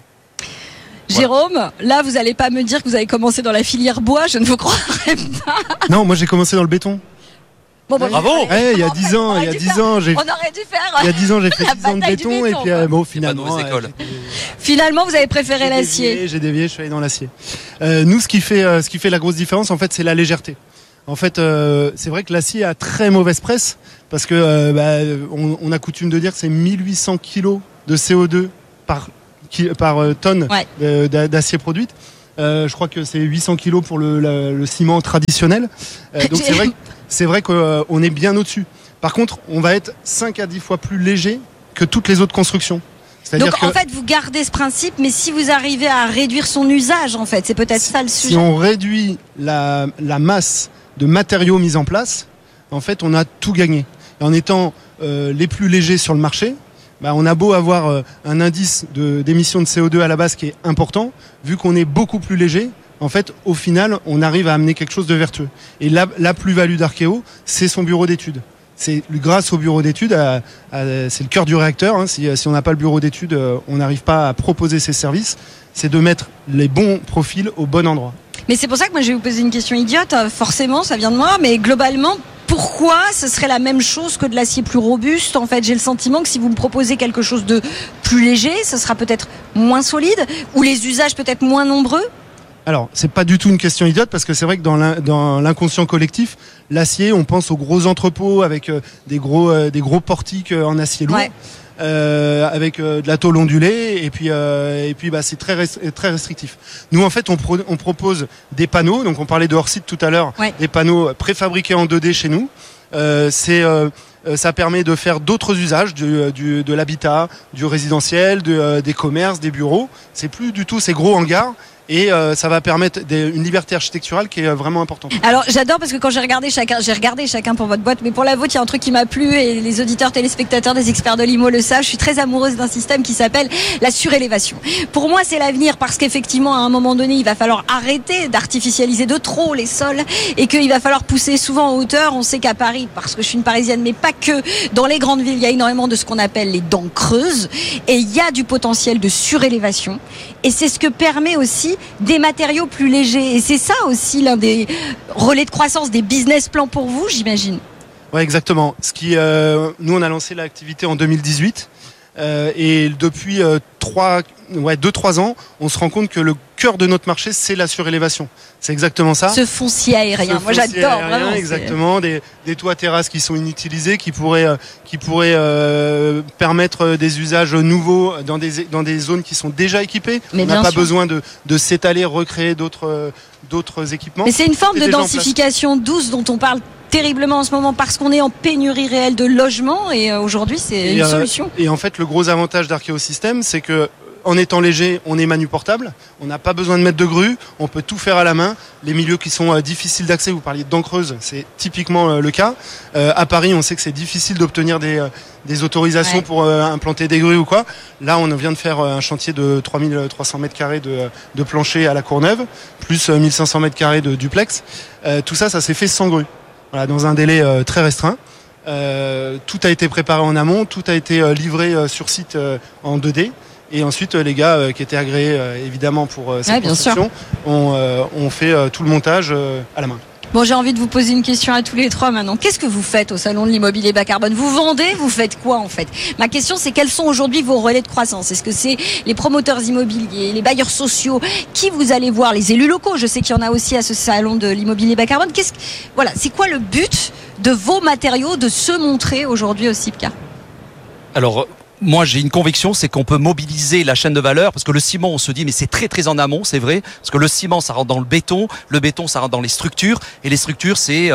Jérôme, là, vous n'allez pas me dire que vous avez commencé dans la filière bois, je ne vous croirais pas. Non, moi j'ai commencé dans le béton. Bon, bravo. Il y a 10 ans, on aurait dû faire. Il y a 10 ans, j'ai fait 10 ans de béton et puis finalement. Finalement, vous avez préféré l'acier. J'ai dévié, je suis allé dans l'acier. Nous, ce qui fait la grosse différence, en fait, c'est la légèreté. En fait, c'est vrai que l'acier a très mauvaise presse parce que on a coutume de dire que c'est 1800 kilos de CO2 par tonne d'acier produite. Je crois que c'est 800 kilos pour le ciment traditionnel. Donc c'est vrai qu'on est bien au-dessus. Par contre, on va être 5 à 10 fois plus léger que toutes les autres constructions. Donc en fait, vous gardez ce principe, mais si vous arrivez à réduire son usage, en fait, c'est peut-être ça le sujet. Si on réduit la masse de matériaux mis en place, en fait, on a tout gagné. Et en étant les plus légers sur le marché, on a beau avoir un indice d'émission de CO2 à la base qui est important, vu qu'on est beaucoup plus léger, en fait, au final, on arrive à amener quelque chose de vertueux. Et la plus-value d'Arkeo, c'est son bureau d'études. C'est grâce au bureau d'études, c'est le cœur du réacteur. Hein. Si on n'a pas le bureau d'études, on n'arrive pas à proposer ces services. C'est de mettre les bons profils au bon endroit. Mais c'est pour ça que moi je vais vous poser une question idiote. Forcément, ça vient de moi, mais globalement, pourquoi ce serait la même chose que de l'acier plus robuste ? En fait, j'ai le sentiment que si vous me proposez quelque chose de plus léger, ce sera peut-être moins solide ou les usages peut-être moins nombreux. Alors, c'est pas du tout une question idiote parce que c'est vrai que dans l'inconscient collectif, l'acier, on pense aux gros entrepôts avec des gros portiques en acier lourd. Avec de la tôle ondulée et puis c'est très restrictif. Nous en fait on propose des panneaux, donc on parlait de hors site tout à l'heure, des panneaux préfabriqués en 2D chez nous. Ça permet de faire d'autres usages de l'habitat, du résidentiel, des commerces, des bureaux. C'est plus du tout ces gros hangars. Et ça va permettre une liberté architecturale qui est vraiment importante. Alors j'adore parce que quand j'ai regardé chacun pour votre boîte, mais pour la vôtre il y a un truc qui m'a plu et les auditeurs téléspectateurs des experts de l'IMO le savent. Je suis très amoureuse d'un système qui s'appelle la surélévation. Pour moi c'est l'avenir parce qu'effectivement à un moment donné il va falloir arrêter d'artificialiser de trop les sols et qu'il va falloir pousser souvent en hauteur. On sait qu'à Paris, parce que je suis une Parisienne, mais pas que, dans les grandes villes il y a énormément de ce qu'on appelle les dents creuses et il y a du potentiel de surélévation et c'est ce que permet aussi des matériaux plus légers. Et c'est ça aussi l'un des relais de croissance, des business plans pour vous, j'imagine. Oui, exactement. Nous, on a lancé l'activité en 2018. Et depuis 2-3 ans, on se rend compte que le cœur de notre marché, c'est la surélévation. C'est exactement ça. Ce foncier aérien. Moi, j'adore vraiment. Exactement. Des toits terrasses qui sont inutilisés, qui pourraient permettre des usages nouveaux dans des zones qui sont déjà équipées. Mais on n'a pas besoin de s'étaler, recréer d'autres équipements. Mais c'est une forme de densification douce dont on parle terriblement en ce moment parce qu'on est en pénurie réelle de logements et aujourd'hui c'est une solution. Et en fait le gros avantage d'Arkeo System, c'est que en étant léger, on est manuportable, on n'a pas besoin de mettre de grue, on peut tout faire à la main. Les milieux qui sont difficiles d'accès, vous parliez de dents creuses, c'est typiquement le cas. À Paris, on sait que c'est difficile d'obtenir des autorisations pour implanter des grues ou quoi. Là, on vient de faire un chantier de 3300 mètres carrés de plancher à la Courneuve, plus 1500 mètres carrés de duplex. Tout ça s'est fait sans grue. Voilà, dans un délai très restreint. Tout a été préparé en amont, tout a été livré sur site en 2D. Et ensuite, les gars qui étaient agréés évidemment pour cette construction ont fait tout le montage à la main. Bon, j'ai envie de vous poser une question à tous les trois maintenant. Qu'est-ce que vous faites au salon de l'immobilier bas carbone? Vous vendez? Vous faites quoi en fait? Ma question, c'est quels sont aujourd'hui vos relais de croissance? Est-ce que c'est les promoteurs immobiliers, les bailleurs sociaux? Qui vous allez voir? Les élus locaux? Je sais qu'il y en a aussi à ce salon de l'immobilier bas carbone. Voilà, c'est quoi le but de vos matériaux de se montrer aujourd'hui au CIPCA? Alors, moi, j'ai une conviction, c'est qu'on peut mobiliser la chaîne de valeur, parce que le ciment, on se dit, mais c'est très très en amont, c'est vrai, parce que le ciment, ça rentre dans le béton, ça rentre dans les structures, et les structures, c'est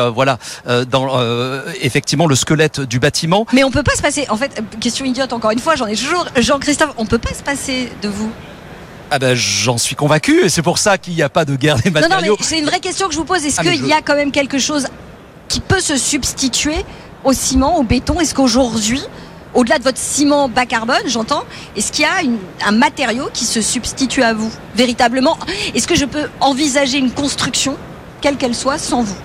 effectivement le squelette du bâtiment. Mais on peut pas se passer, en fait, question idiote encore une fois, j'en ai toujours, Jean-Christophe, on peut pas se passer de vous? Ah ben, j'en suis convaincu, et c'est pour ça qu'il n'y a pas de guerre des matériaux. Non, mais c'est une vraie question que je vous pose. Est-ce qu'il y a quand même quelque chose qui peut se substituer au ciment, au béton? Est-ce qu'aujourd'hui, au-delà de votre ciment bas carbone, j'entends, est-ce qu'il y a un matériau qui se substitue à vous, véritablement? Est-ce que je peux envisager une construction, quelle qu'elle soit, sans vous?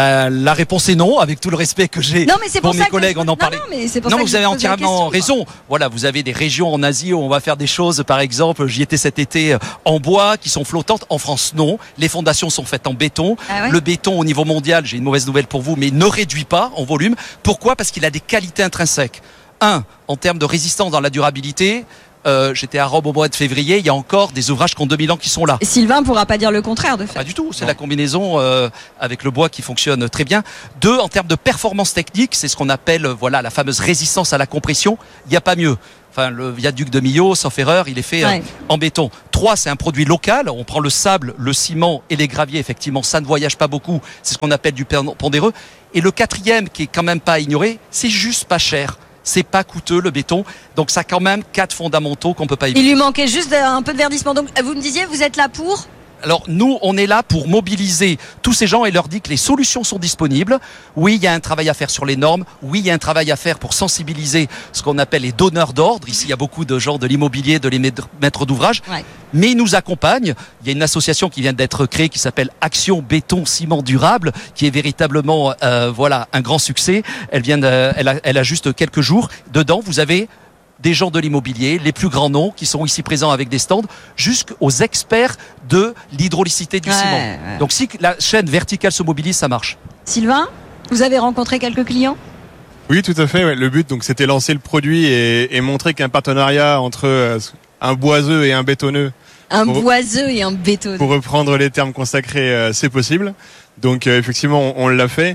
La réponse est non, avec tout le respect que j'ai pour mes collègues, on en parlait. Non, mais vous avez entièrement raison. Voilà, vous avez des régions en Asie où on va faire des choses, par exemple, j'y étais cet été, en bois, qui sont flottantes. En France, non. Les fondations sont faites en béton. Ah ouais? Le béton, au niveau mondial, j'ai une mauvaise nouvelle pour vous, mais ne réduit pas en volume. Pourquoi? Parce qu'il a des qualités intrinsèques. En termes de résistance dans la durabilité, j'étais à Rome au mois de février, il y a encore des ouvrages qui ont 2000 ans qui sont là. Et Sylvain ne pourra pas dire le contraire, de fait. Pas du tout, c'est la combinaison avec le bois qui fonctionne très bien. 2, en termes de performance technique, c'est ce qu'on appelle la fameuse résistance à la compression, il n'y a pas mieux. Enfin, le viaduc de Millau, sauf erreur, il est fait en béton. 3, c'est un produit local. On prend le sable, le ciment et les graviers. Effectivement, ça ne voyage pas beaucoup. C'est ce qu'on appelle du pondéreux. Et le 4e, qui est quand même pas à ignorer, c'est juste pas cher. C'est pas coûteux, le béton. Donc, ça a quand même 4 fondamentaux qu'on peut pas éviter. Il lui manquait juste un peu de verdissement. Donc, vous me disiez, vous êtes là pour? Alors nous, on est là pour mobiliser tous ces gens et leur dire que les solutions sont disponibles. Oui, il y a un travail à faire sur les normes. Oui, il y a un travail à faire pour sensibiliser ce qu'on appelle les donneurs d'ordre. Ici, il y a beaucoup de gens de l'immobilier, de les maîtres d'ouvrage. Ouais. Mais ils nous accompagnent. Il y a une association qui vient d'être créée qui s'appelle Action Béton Ciment Durable, qui est véritablement un grand succès. Elle a juste quelques jours. Dedans, vous avez des gens de l'immobilier, les plus grands noms qui sont ici présents avec des stands, jusqu'aux experts de l'hydraulicité du ciment. Ouais. Donc si la chaîne verticale se mobilise, ça marche. Sylvain, vous avez rencontré quelques clients? Oui, tout à fait. Ouais. Le but, donc, c'était lancer le produit et montrer qu'un partenariat entre un boiseux et un bétonneux. Boiseux et un bétonneux. Pour reprendre les termes consacrés, c'est possible. Donc effectivement, on l'a fait.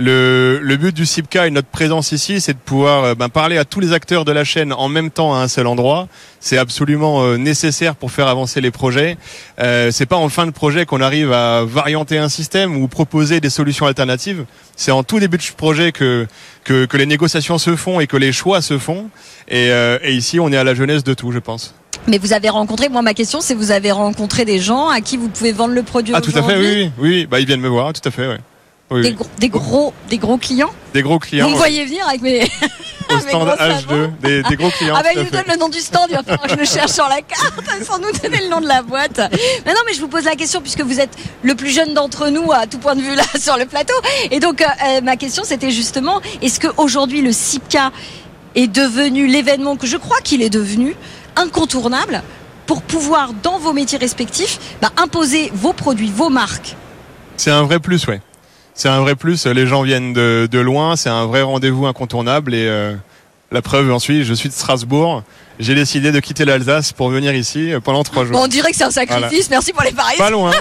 Le but du CIPCA et notre présence ici, c'est de pouvoir parler à tous les acteurs de la chaîne en même temps à un seul endroit. C'est absolument nécessaire pour faire avancer les projets. C'est pas en fin de projet qu'on arrive à varianter un système ou proposer des solutions alternatives. C'est en tout début de projet que les négociations se font et que les choix se font. Et ici, on est à la jeunesse de tout, je pense. Mais vous avez rencontré, moi ma question c'est, vous avez rencontré des gens à qui vous pouvez vendre le produit aujourd'hui? Ah tout à fait, oui. Ils viennent me voir, tout à fait, oui. Oui. Des gros clients? Des gros clients. Vous me voyez venir avec mes... Au stand H2, des gros clients. Ah bah il nous donne le nom du stand, il va falloir que je le cherche sur la carte sans nous donner le nom de la boîte. Mais non, mais je vous pose la question puisque vous êtes le plus jeune d'entre nous à tout point de vue là sur le plateau. Et donc ma question c'était justement, est-ce qu'aujourd'hui le CIPCA est devenu l'événement que je crois qu'il est devenu, incontournable pour pouvoir, dans vos métiers respectifs, imposer vos produits, vos marques? C'est un vrai plus, ouais. C'est un vrai plus. Les gens viennent de loin. C'est un vrai rendez-vous incontournable. Et la preuve, ensuite, je suis de Strasbourg. J'ai décidé de quitter l'Alsace pour venir ici pendant 3 jours. Bon, on dirait que c'est un sacrifice. Voilà. Merci pour les paris. Pas loin.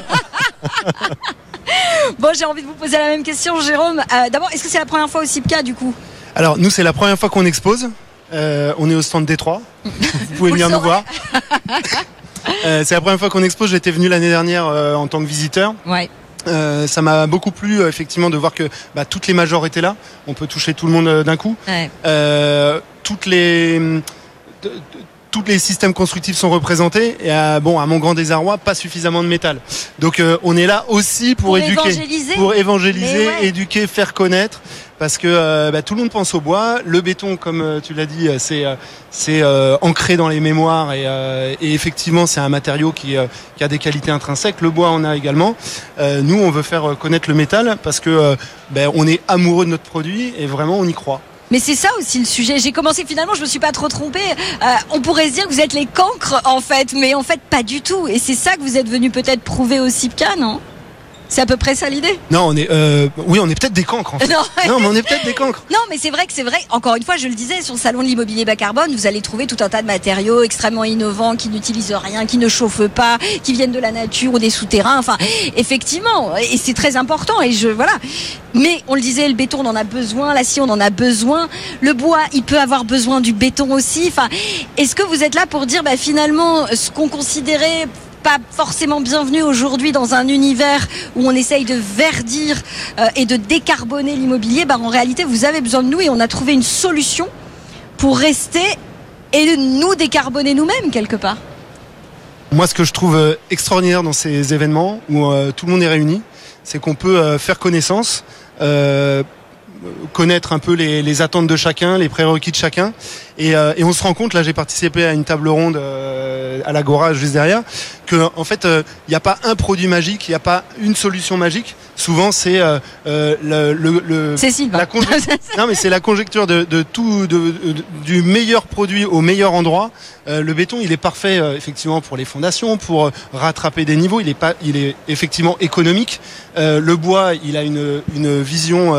Bon, j'ai envie de vous poser la même question, Jérôme. D'abord, est-ce que c'est la première fois au CIPCA, du coup? Alors, nous, c'est la première fois qu'on expose. On est au stand Détroit. Vous pouvez venir nous voir. C'est la première fois qu'on expose. J'étais venu l'année dernière en tant que visiteur. Ouais. Ça m'a beaucoup plu effectivement de voir que toutes les majors étaient là. On peut toucher tout le monde d'un coup. Ouais. Tous les systèmes constructifs sont représentés et à mon grand désarroi, pas suffisamment de métal. Donc on est là aussi pour évangéliser, éduquer, faire connaître. Parce que tout le monde pense au bois. Le béton, comme tu l'as dit, c'est ancré dans les mémoires et effectivement c'est un matériau qui a des qualités intrinsèques. Le bois en a également. Nous, on veut faire connaître le métal parce que on est amoureux de notre produit et vraiment on y croit. Mais c'est ça aussi le sujet. J'ai commencé, finalement, je me suis pas trop trompée. On pourrait se dire que vous êtes les cancres, en fait, mais en fait pas du tout. Et c'est ça que vous êtes venu peut-être prouver au CIPCA, non? C'est à peu près ça l'idée? Non, on est peut-être des cancres en fait. Non, mais on est peut-être des cancres. Non, mais c'est vrai. Encore une fois, je le disais, sur le salon de l'immobilier bas carbone, vous allez trouver tout un tas de matériaux extrêmement innovants qui n'utilisent rien, qui ne chauffent pas, qui viennent de la nature ou des souterrains. Enfin, effectivement, et c'est très important. Voilà. Mais on le disait, le béton, on en a besoin. L'acier, on en a besoin. Le bois, il peut avoir besoin du béton aussi. Enfin, est-ce que vous êtes là pour dire, finalement, ce qu'on considérait pas forcément bienvenu aujourd'hui dans un univers où on essaye de verdir et de décarboner l'immobilier, en réalité vous avez besoin de nous et on a trouvé une solution pour rester et nous décarboner nous-mêmes quelque part. Moi, ce que je trouve extraordinaire dans ces événements où tout le monde est réuni, c'est qu'on peut faire connaissance, connaître un peu les attentes de chacun, les prérequis de chacun, et on se rend compte, là j'ai participé à une table ronde à l'Agora juste derrière, que en fait il n'y a pas un produit magique, il n'y a pas une solution magique. Souvent c'est non mais c'est la conjecture de tout du meilleur produit au meilleur endroit. Le béton il est parfait effectivement pour les fondations, pour rattraper des niveaux, il est effectivement économique. Le bois il a une vision,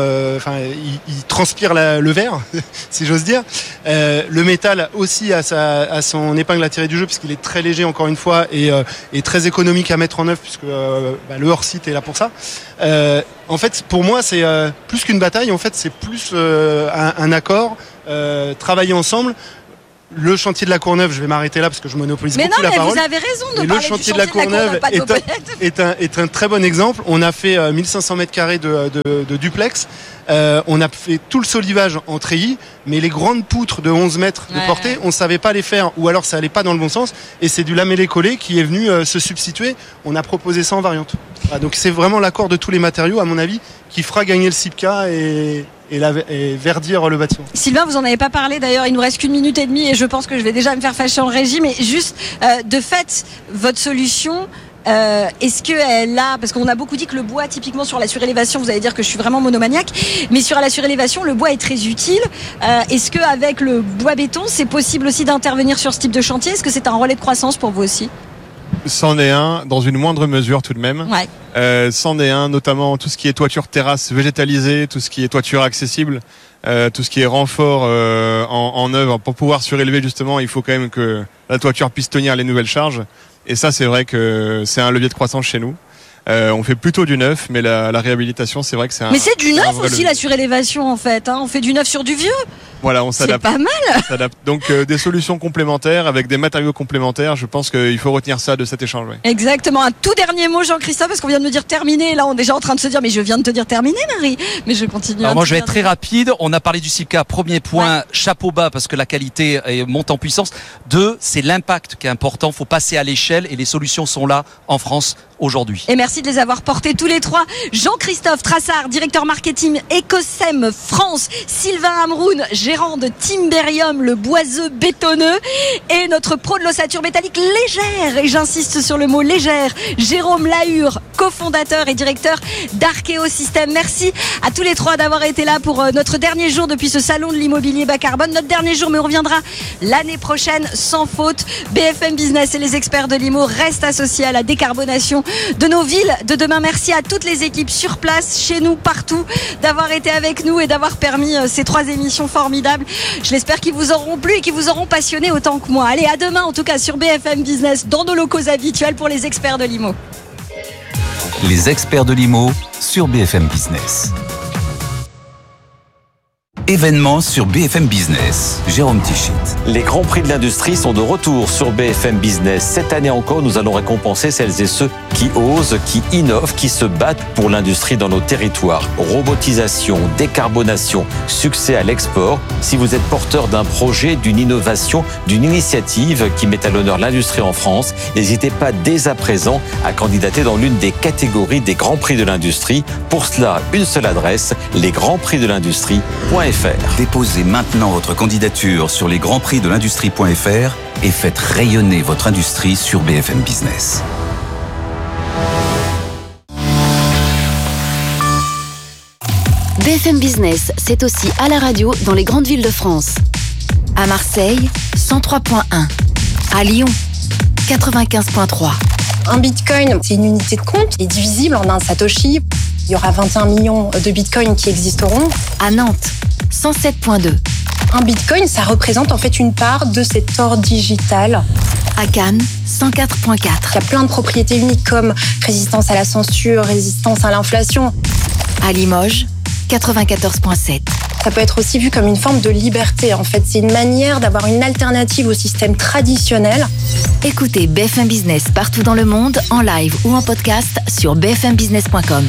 il transpire le verre si j'ose dire. Le métal aussi a son épingle à tirer du jeu puisqu'il est très léger encore une fois et très économique à mettre en œuvre puisque le hors-site est là pour ça. En fait, pour moi, c'est plus qu'une bataille. En fait, c'est plus un accord, travailler ensemble. Le chantier de la Courneuve, je vais m'arrêter là parce que je monopolise beaucoup la parole. Mais vous avez raison de parler le chantier de la Courneuve est un très bon exemple. On a fait 1500 mètres carrés de duplex. On a fait tout le solivage en treillis, mais les grandes poutres de 11 mètres de portée, on savait pas les faire ou alors ça allait pas dans le bon sens. Et c'est du lamellé-collé qui est venu se substituer. On a proposé ça en variante. Voilà, donc c'est vraiment l'accord de tous les matériaux, à mon avis, qui fera gagner le CIPCA et verdir le bâtiment. Sylvain, vous en avez pas parlé d'ailleurs, il nous reste qu'1 minute et demie et je pense que je vais déjà me faire fâcher en régie, mais juste de fait, votre solution, est-ce qu'elle a, parce qu'on a beaucoup dit que le bois typiquement sur la surélévation, vous allez dire que je suis vraiment monomaniaque, mais sur la surélévation le bois est très utile. Est-ce qu'avec le bois béton c'est possible aussi d'intervenir sur ce type de chantier? Est-ce que c'est un relais de croissance pour vous aussi? C'en est un, dans une moindre mesure tout de même. Ouais. C'en est un, notamment tout ce qui est toiture terrasse végétalisée, tout ce qui est toiture accessible, tout ce qui est renfort en œuvre. Pour pouvoir surélever justement, il faut quand même que la toiture puisse tenir les nouvelles charges. Et ça, c'est vrai que c'est un levier de croissance chez nous. On fait plutôt du neuf, mais la réhabilitation, c'est vrai que c'est un. Mais c'est du neuf aussi levier. la surélévation en fait. On fait du neuf sur du vieux. Voilà, on s'adapte. C'est pas mal. On s'adapte. Donc des solutions complémentaires avec des matériaux complémentaires. Je pense qu'il faut retenir ça de cet échange. Ouais. Exactement. Un tout dernier mot, Jean-Christophe, parce qu'on vient de me dire terminé. Là, on est déjà en train de se dire, mais je viens de te dire terminé, Marie. Mais je continue. Alors moi, je vais être très rapide. On a parlé du CIPCA. Premier point, chapeau bas parce que la qualité monte en puissance. 2, c'est l'impact qui est important. Faut passer à l'échelle et les solutions sont là en France aujourd'hui. Et merci de les avoir portés tous les trois. Jean-Christophe Trassard, directeur marketing Ecosem France, Sylvain Amroun, gérant de Timberium, le boiseux bétonneux, et notre pro de l'ossature métallique légère, et j'insiste sur le mot légère, Jérôme Lahure, cofondateur et directeur d'Arkeo System. Merci à tous les trois d'avoir été là pour notre dernier jour depuis ce salon de l'immobilier bas carbone. Notre dernier jour, mais on reviendra l'année prochaine sans faute. BFM Business et les experts de l'IMO restent associés à la décarbonation de nos villes de demain. Merci à toutes les équipes sur place, chez nous, partout, d'avoir été avec nous et d'avoir permis ces 3 émissions formidables. Je l'espère qu'ils vous auront plu et qu'ils vous auront passionné autant que moi. Allez, à demain en tout cas sur BFM Business, dans nos locaux habituels pour les experts de l'IMO. Les experts de l'IMO sur BFM Business. Événements sur BFM Business. Jérôme Tichit. Les Grands Prix de l'industrie sont de retour sur BFM Business. Cette année encore, nous allons récompenser celles et ceux qui osent, qui innovent, qui se battent pour l'industrie dans nos territoires. Robotisation, décarbonation, succès à l'export. Si vous êtes porteur d'un projet, d'une innovation, d'une initiative qui met à l'honneur l'industrie en France, n'hésitez pas dès à présent à candidater dans l'une des catégories des Grands Prix de l'industrie. Pour cela, une seule adresse, lesgrandsprixdelindustrie.fr. Déposez maintenant votre candidature sur lesgrandsprixdelindustrie.fr et faites rayonner votre industrie sur BFM Business. BFM Business, c'est aussi à la radio dans les grandes villes de France. À Marseille, 103.1. À Lyon, 95.3. Un bitcoin, c'est une unité de compte qui est divisible en un satoshi. Il y aura 21 millions de bitcoins qui existeront. À Nantes, 107.2. Un bitcoin, ça représente en fait une part de cet or digital. À Cannes, 104.4. Il y a plein de propriétés uniques comme résistance à la censure, résistance à l'inflation. À Limoges, 94.7. Ça peut être aussi vu comme une forme de liberté. En fait, c'est une manière d'avoir une alternative au système traditionnel. Écoutez BFM Business partout dans le monde, en live ou en podcast sur bfmbusiness.com.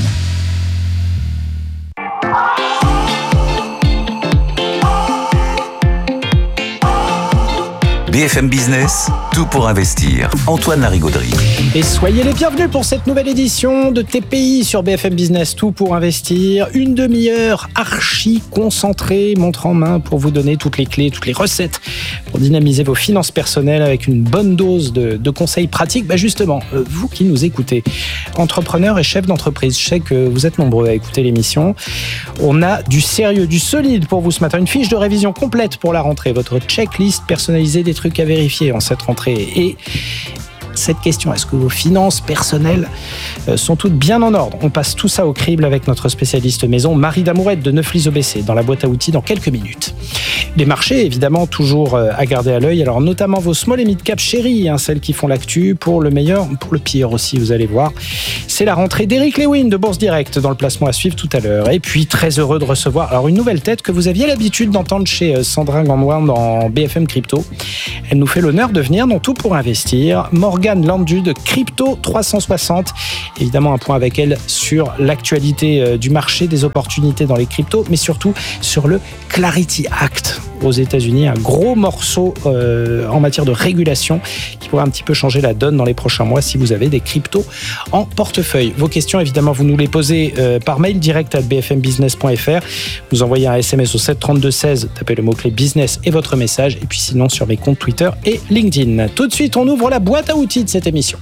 BFM Business, tout pour investir. Antoine Larigauderie. Et soyez les bienvenus pour cette nouvelle édition de TPI sur BFM Business, tout pour investir. Une demi-heure archi concentrée, montre en main pour vous donner toutes les clés, toutes les recettes pour dynamiser vos finances personnelles avec une bonne dose de conseils pratiques. Justement, vous qui nous écoutez, entrepreneurs et chefs d'entreprise, je sais que vous êtes nombreux à écouter l'émission. On a du sérieux, du solide pour vous ce matin. Une fiche de révision complète pour la rentrée, votre checklist personnalisée des trucs à vérifier en cette rentrée. Et cette question, est-ce que vos finances personnelles sont toutes bien en ordre? On passe tout ça au crible avec notre spécialiste maison, Marie Damourette de Neuflis-Aubessé, dans la boîte à outils dans quelques minutes. Les marchés, évidemment, toujours à garder à l'œil. Alors, notamment vos small et mid-cap chéris, celles qui font l'actu, pour le meilleur, pour le pire aussi, vous allez voir. C'est la rentrée d'Éric Lewin de Bourse Direct dans le placement à suivre tout à l'heure. Et puis, très heureux de recevoir alors une nouvelle tête que vous aviez l'habitude d'entendre chez Sandra Gandoin dans BFM Crypto. Elle nous fait l'honneur de venir dans Tout pour investir. Morgane Landu de Crypto 360. Évidemment, un point avec elle sur l'actualité du marché, des opportunités dans les cryptos, mais surtout sur le Clarity Act aux États-Unis, un gros morceau en matière de régulation qui pourrait un petit peu changer la donne dans les prochains mois si vous avez des cryptos en portefeuille. Vos questions, évidemment, vous nous les posez par mail direct à bfmbusiness.fr. Vous envoyez un SMS au 732-16, tapez le mot-clé business et votre message, et puis sinon sur mes comptes Twitter et LinkedIn. Tout de suite, on ouvre la boîte à outils de cette émission.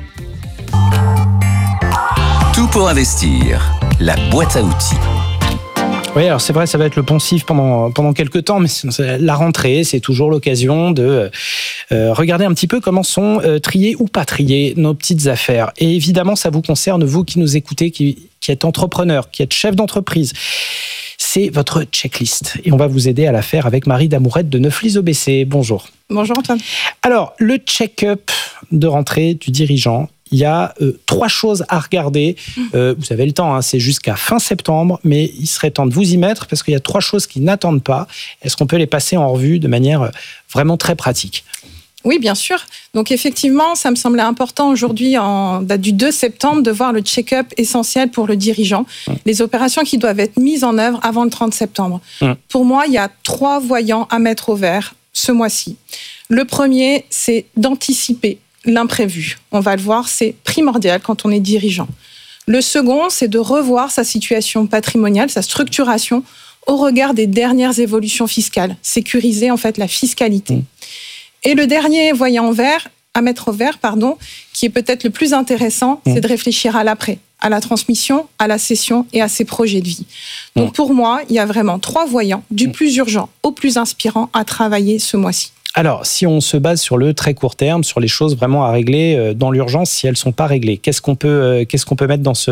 Tout pour investir, la boîte à outils. Oui, alors c'est vrai, ça va être le poncif pendant quelques temps, mais la rentrée, c'est toujours l'occasion de regarder un petit peu comment sont triées ou pas triées nos petites affaires. Et évidemment, ça vous concerne, vous qui nous écoutez, qui êtes entrepreneur, qui êtes chef d'entreprise. C'est votre checklist. Et on va vous aider à la faire avec Marie Damourette de Neuflis-Aubessé. Bonjour. Bonjour Antoine. Alors, le check-up de rentrée du dirigeant, il y a 3 choses à regarder. Vous avez le temps, c'est jusqu'à fin septembre, mais il serait temps de vous y mettre parce qu'il y a 3 choses qui n'attendent pas. Est-ce qu'on peut les passer en revue de manière vraiment très pratique ? Oui, bien sûr. Donc effectivement, ça me semblait important aujourd'hui, en date du 2 septembre, de voir le check-up essentiel pour le dirigeant, les opérations qui doivent être mises en œuvre avant le 30 septembre. Pour moi, il y a 3 voyants à mettre au vert ce mois-ci. Le premier, c'est d'anticiper l'imprévu. On va le voir, c'est primordial quand on est dirigeant. Le second, c'est de revoir sa situation patrimoniale, sa structuration, au regard des dernières évolutions fiscales, sécuriser en fait la fiscalité. Et le dernier voyant à mettre au vert, qui est peut-être le plus intéressant, c'est de réfléchir à l'après, à la transmission, à la cession et à ses projets de vie. Donc pour moi, il y a vraiment 3 voyants, du plus urgent au plus inspirant, à travailler ce mois-ci. Alors, si on se base sur le très court terme, sur les choses vraiment à régler dans l'urgence, si elles ne sont pas réglées, qu'est-ce qu'on peut mettre dans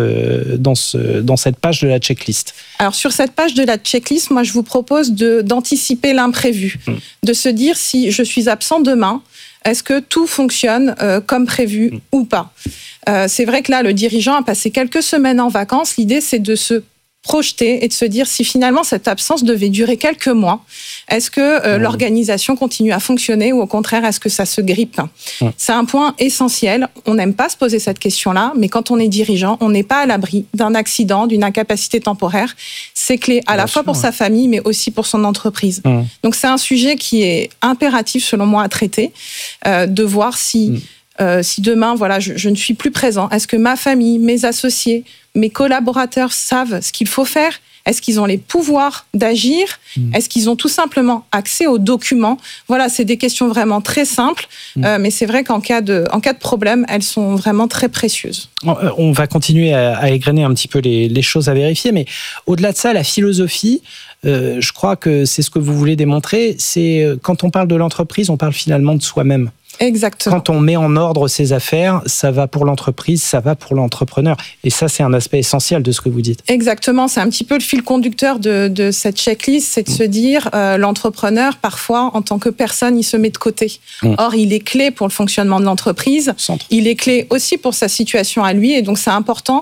cette page de la checklist ? Alors, sur cette page de la checklist, moi, je vous propose d'anticiper l'imprévu, de se dire si je suis absent demain, est-ce que tout fonctionne comme prévu ou pas ? C'est vrai que là, le dirigeant a passé quelques semaines en vacances. L'idée, c'est de se projeter et de se dire si finalement cette absence devait durer quelques mois, est-ce que l'organisation continue à fonctionner ou au contraire est-ce que ça se grippe ? C'est un point essentiel. On n'aime pas se poser cette question-là, mais quand on est dirigeant, on n'est pas à l'abri d'un accident, d'une incapacité temporaire. C'est clé à la fois pour sa famille, mais aussi pour son entreprise. Donc c'est un sujet qui est impératif selon moi à traiter, de voir si demain, je ne suis plus présent, est-ce que ma famille, mes associés, mes collaborateurs savent ce qu'il faut faire ? Est-ce qu'ils ont les pouvoirs d'agir ? Est-ce qu'ils ont tout simplement accès aux documents ? Voilà, c'est des questions vraiment très simples, mais c'est vrai qu'en cas de problème, elles sont vraiment très précieuses. On va continuer à égrener un petit peu les choses à vérifier, mais au-delà de ça, la philosophie, je crois que c'est ce que vous voulez démontrer, c'est quand on parle de l'entreprise, on parle finalement de soi-même. Exactement. Quand on met en ordre ses affaires, ça va pour l'entreprise, ça va pour l'entrepreneur. Et ça, c'est un aspect essentiel de ce que vous dites. Exactement, c'est un petit peu le fil conducteur de cette checklist, c'est de se dire, l'entrepreneur, parfois, en tant que personne, il se met de côté. Or, il est clé pour le fonctionnement de l'entreprise, il est clé aussi pour sa situation à lui, et donc c'est important,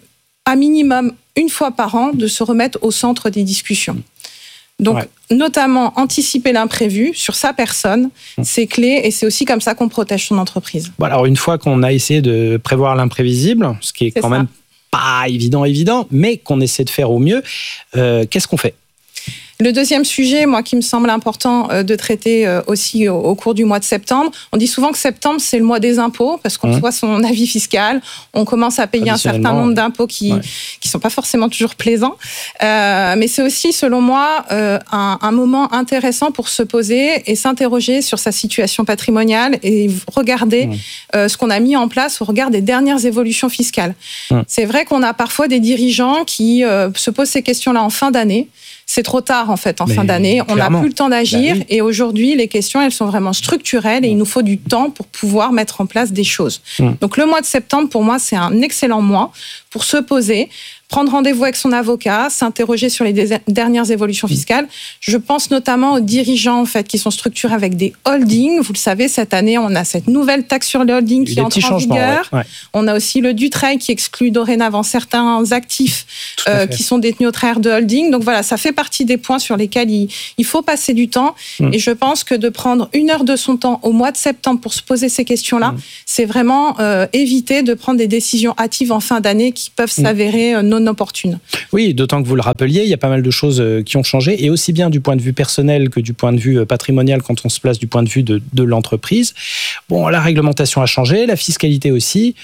à minimum, une fois par an, de se remettre au centre des discussions. Donc, notamment, anticiper l'imprévu sur sa personne, c'est clé, et c'est aussi comme ça qu'on protège son entreprise. Bon, alors, une fois qu'on a essayé de prévoir l'imprévisible, ce qui est quand même pas évident, mais qu'on essaie de faire au mieux, qu'est-ce qu'on fait ? Le deuxième sujet, moi, qui me semble important de traiter aussi au cours du mois de septembre, on dit souvent que septembre, c'est le mois des impôts, parce qu'on reçoit son avis fiscal, on commence à payer un certain nombre d'impôts qui sont pas forcément toujours plaisants. Mais c'est aussi, selon moi, un moment intéressant pour se poser et s'interroger sur sa situation patrimoniale et regarder ce qu'on a mis en place au regard des dernières évolutions fiscales. C'est vrai qu'on a parfois des dirigeants qui se posent ces questions-là en fin d'année. C'est trop tard, en fait, en fin d'année. On n'a plus le temps d'agir. Et aujourd'hui, les questions, elles sont vraiment structurelles et il nous faut du temps pour pouvoir mettre en place des choses. Donc, le mois de septembre, pour moi, c'est un excellent mois pour se poser, prendre rendez-vous avec son avocat, s'interroger sur les dernières évolutions fiscales. Je pense notamment aux dirigeants, en fait, qui sont structurés avec des holdings. Vous le savez, cette année, on a cette nouvelle taxe sur les holdings qui entre en vigueur. On a aussi le Dutreil qui exclut dorénavant certains actifs qui sont détenus au travers de holdings. Donc voilà, ça fait partie des points sur lesquels il faut passer du temps. Et je pense que de prendre 1 heure de son temps au mois de septembre pour se poser ces questions-là, c'est vraiment éviter de prendre des décisions hâtives en fin d'année qui peuvent s'avérer non opportunes. Oui, d'autant que vous le rappeliez, il y a pas mal de choses qui ont changé, et aussi bien du point de vue personnel que du point de vue patrimonial quand on se place du point de vue de l'entreprise. Bon, la réglementation a changé, la fiscalité aussi.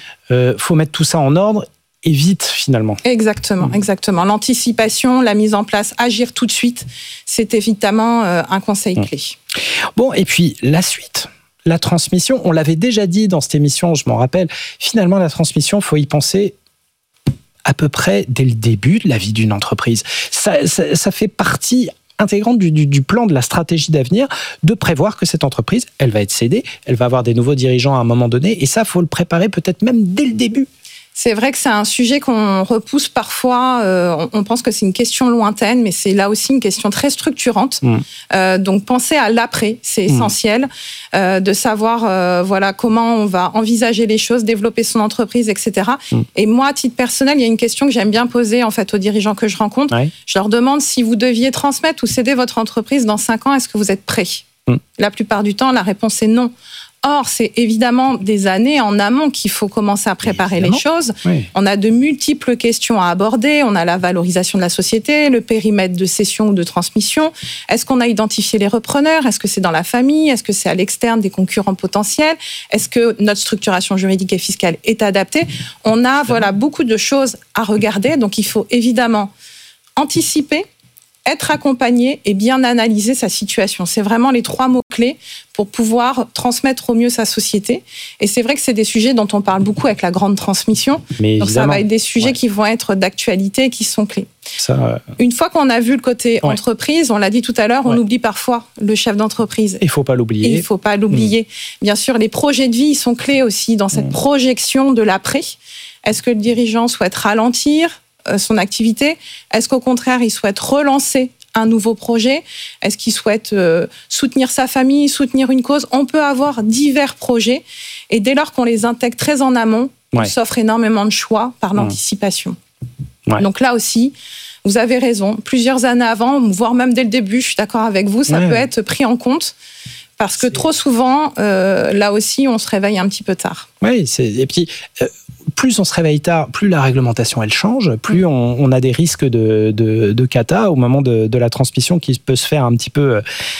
Faut mettre tout ça en ordre. Et vite, finalement. Exactement. L'anticipation, la mise en place, agir tout de suite, c'est évidemment un conseil clé. Bon, et puis la suite, la transmission, on l'avait déjà dit dans cette émission, je m'en rappelle, finalement, la transmission, il faut y penser à peu près dès le début de la vie d'une entreprise. Ça fait partie intégrante du plan de la stratégie d'avenir, de prévoir que cette entreprise, elle va être cédée, elle va avoir des nouveaux dirigeants à un moment donné, et ça, il faut le préparer peut-être même dès le début. C'est vrai que c'est un sujet qu'on repousse parfois. On pense que c'est une question lointaine, mais c'est là aussi une question très structurante. Donc, penser à l'après, c'est essentiel. De savoir comment on va envisager les choses, développer son entreprise, etc. Et moi, à titre personnel, il y a une question que j'aime bien poser en fait aux dirigeants que je rencontre. Je leur demande si vous deviez transmettre ou céder votre entreprise dans 5 ans, est-ce que vous êtes prêt ? La plupart du temps, la réponse est non. Or, c'est évidemment des années en amont qu'il faut commencer à préparer les choses. On a de multiples questions à aborder. On a la valorisation de la société, le périmètre de cession ou de transmission. Est-ce qu'on a identifié les repreneurs ? Est-ce que c'est dans la famille ? Est-ce que c'est à l'externe des concurrents potentiels ? Est-ce que notre structuration juridique et fiscale est adaptée ? On a beaucoup de choses à regarder. Donc, il faut évidemment anticiper, être accompagné et bien analyser sa situation. C'est vraiment les 3 mots-clés pour pouvoir transmettre au mieux sa société. Et c'est vrai que c'est des sujets dont on parle beaucoup avec la grande transmission. Donc ça va être des sujets qui vont être d'actualité et qui sont clés. Une fois qu'on a vu le côté entreprise, on l'a dit tout à l'heure, on oublie parfois le chef d'entreprise. Il ne faut pas l'oublier. Il ne faut pas l'oublier. Bien sûr, les projets de vie, ils sont clés aussi dans cette projection de l'après. Est-ce que le dirigeant souhaite ralentir son activité? Est-ce qu'au contraire, il souhaite relancer un nouveau projet? Est-ce qu'il souhaite soutenir sa famille, soutenir une cause? On peut avoir divers projets et dès lors qu'on les intègre très en amont, on s'offre énormément de choix par l'anticipation. Donc là aussi, vous avez raison. Plusieurs années avant, voire même dès le début, je suis d'accord avec vous, ça peut être pris en compte. Parce que trop souvent, là aussi, on se réveille un petit peu tard. Oui, et puis plus on se réveille tard, plus la réglementation elle change, plus on a des risques de cata au moment de la transmission qui peut se faire un petit peu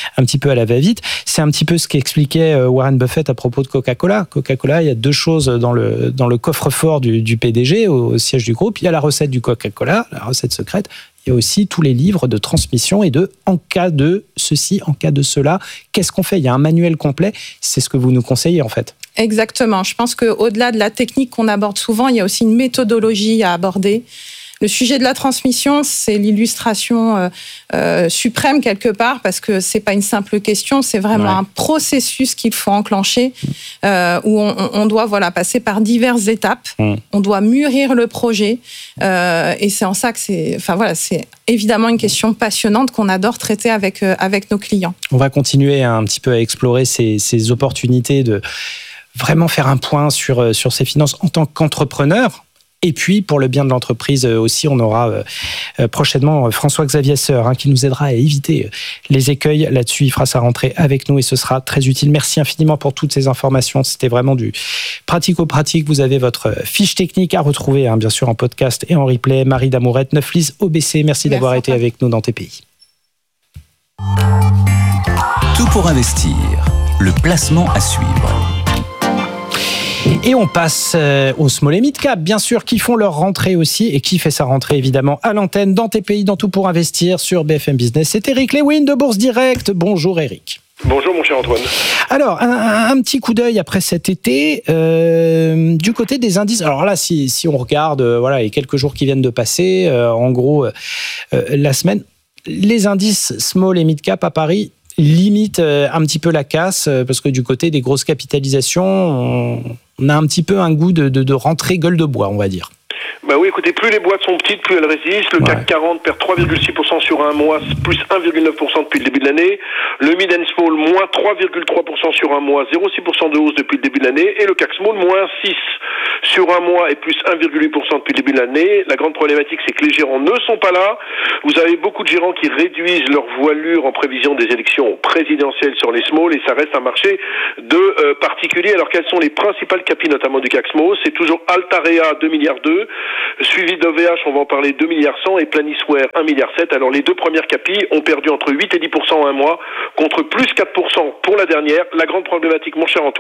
à la va-vite. C'est un petit peu ce qu'expliquait Warren Buffett à propos de Coca-Cola. Coca-Cola, il y a 2 choses dans le coffre-fort du PDG au siège du groupe. Il y a la recette du Coca-Cola, la recette secrète. Il y a aussi tous les livres de transmission et de en cas de ceci, en cas de cela, qu'est-ce qu'on fait? Il y a un manuel complet, c'est ce que vous nous conseillez en fait. Exactement, je pense qu'au-delà de la technique qu'on aborde souvent, il y a aussi une méthodologie à aborder. le sujet de la transmission, c'est l'illustration suprême quelque part, parce que c'est pas une simple question, c'est vraiment un processus qu'il faut enclencher, où on doit passer par diverses étapes. On doit mûrir le projet, et c'est en ça que c'est évidemment une question passionnante qu'on adore traiter avec nos clients. On va continuer un petit peu à explorer ces opportunités de vraiment faire un point sur ses finances en tant qu'entrepreneur. Et puis, pour le bien de l'entreprise aussi, on aura prochainement François-Xavier Seur qui nous aidera à éviter les écueils là-dessus. Il fera sa rentrée avec nous et ce sera très utile. Merci infiniment pour toutes ces informations. C'était vraiment du pratico-pratique. Vous avez votre fiche technique à retrouver, bien sûr, en podcast et en replay. Marie Damourette, Neuflis OBC. Merci d'avoir été avec nous dans TPI. Tout pour investir. Le placement à suivre. Et on passe aux small et mid cap, bien sûr, qui font leur rentrée aussi et qui fait sa rentrée évidemment à l'antenne dans TPI, dans Tout pour investir sur BFM Business. C'est Eric Lewin de Bourse Direct. Bonjour Eric. Bonjour mon cher Antoine. Alors, un petit coup d'œil après cet été, du côté des indices. Alors là, si on regarde les quelques jours qui viennent de passer, en gros, la semaine, les indices small et mid cap à Paris limite un petit peu la casse, parce que du côté des grosses capitalisations, on a un petit peu un goût de rentrée gueule de bois, on va dire. Bah oui, écoutez, plus les boîtes sont petites, plus elles résistent. Le CAC 40 perd 3,6% sur un mois, plus 1,9% depuis le début de l'année. Le Mid and Small, moins 3,3% sur un mois, 0,6% de hausse depuis le début de l'année. Et le CAC Small, moins 6 sur un mois et plus 1,8% depuis le début de l'année. La grande problématique, c'est que les gérants ne sont pas là. Vous avez beaucoup de gérants qui réduisent leur voilure en prévision des élections présidentielles sur les small, et ça reste un marché de particuliers. Alors, quelles sont les principales capis, notamment du CAC Small? C'est toujours Altarea, 2,2 milliards, suivi d'OVH, on va en parler, 2,1 milliards, et Planisware, 1,7 milliard. Alors, les deux premières capis ont perdu entre 8 et 10% en un mois, contre plus 4% pour la dernière. La grande problématique, mon cher Antoine,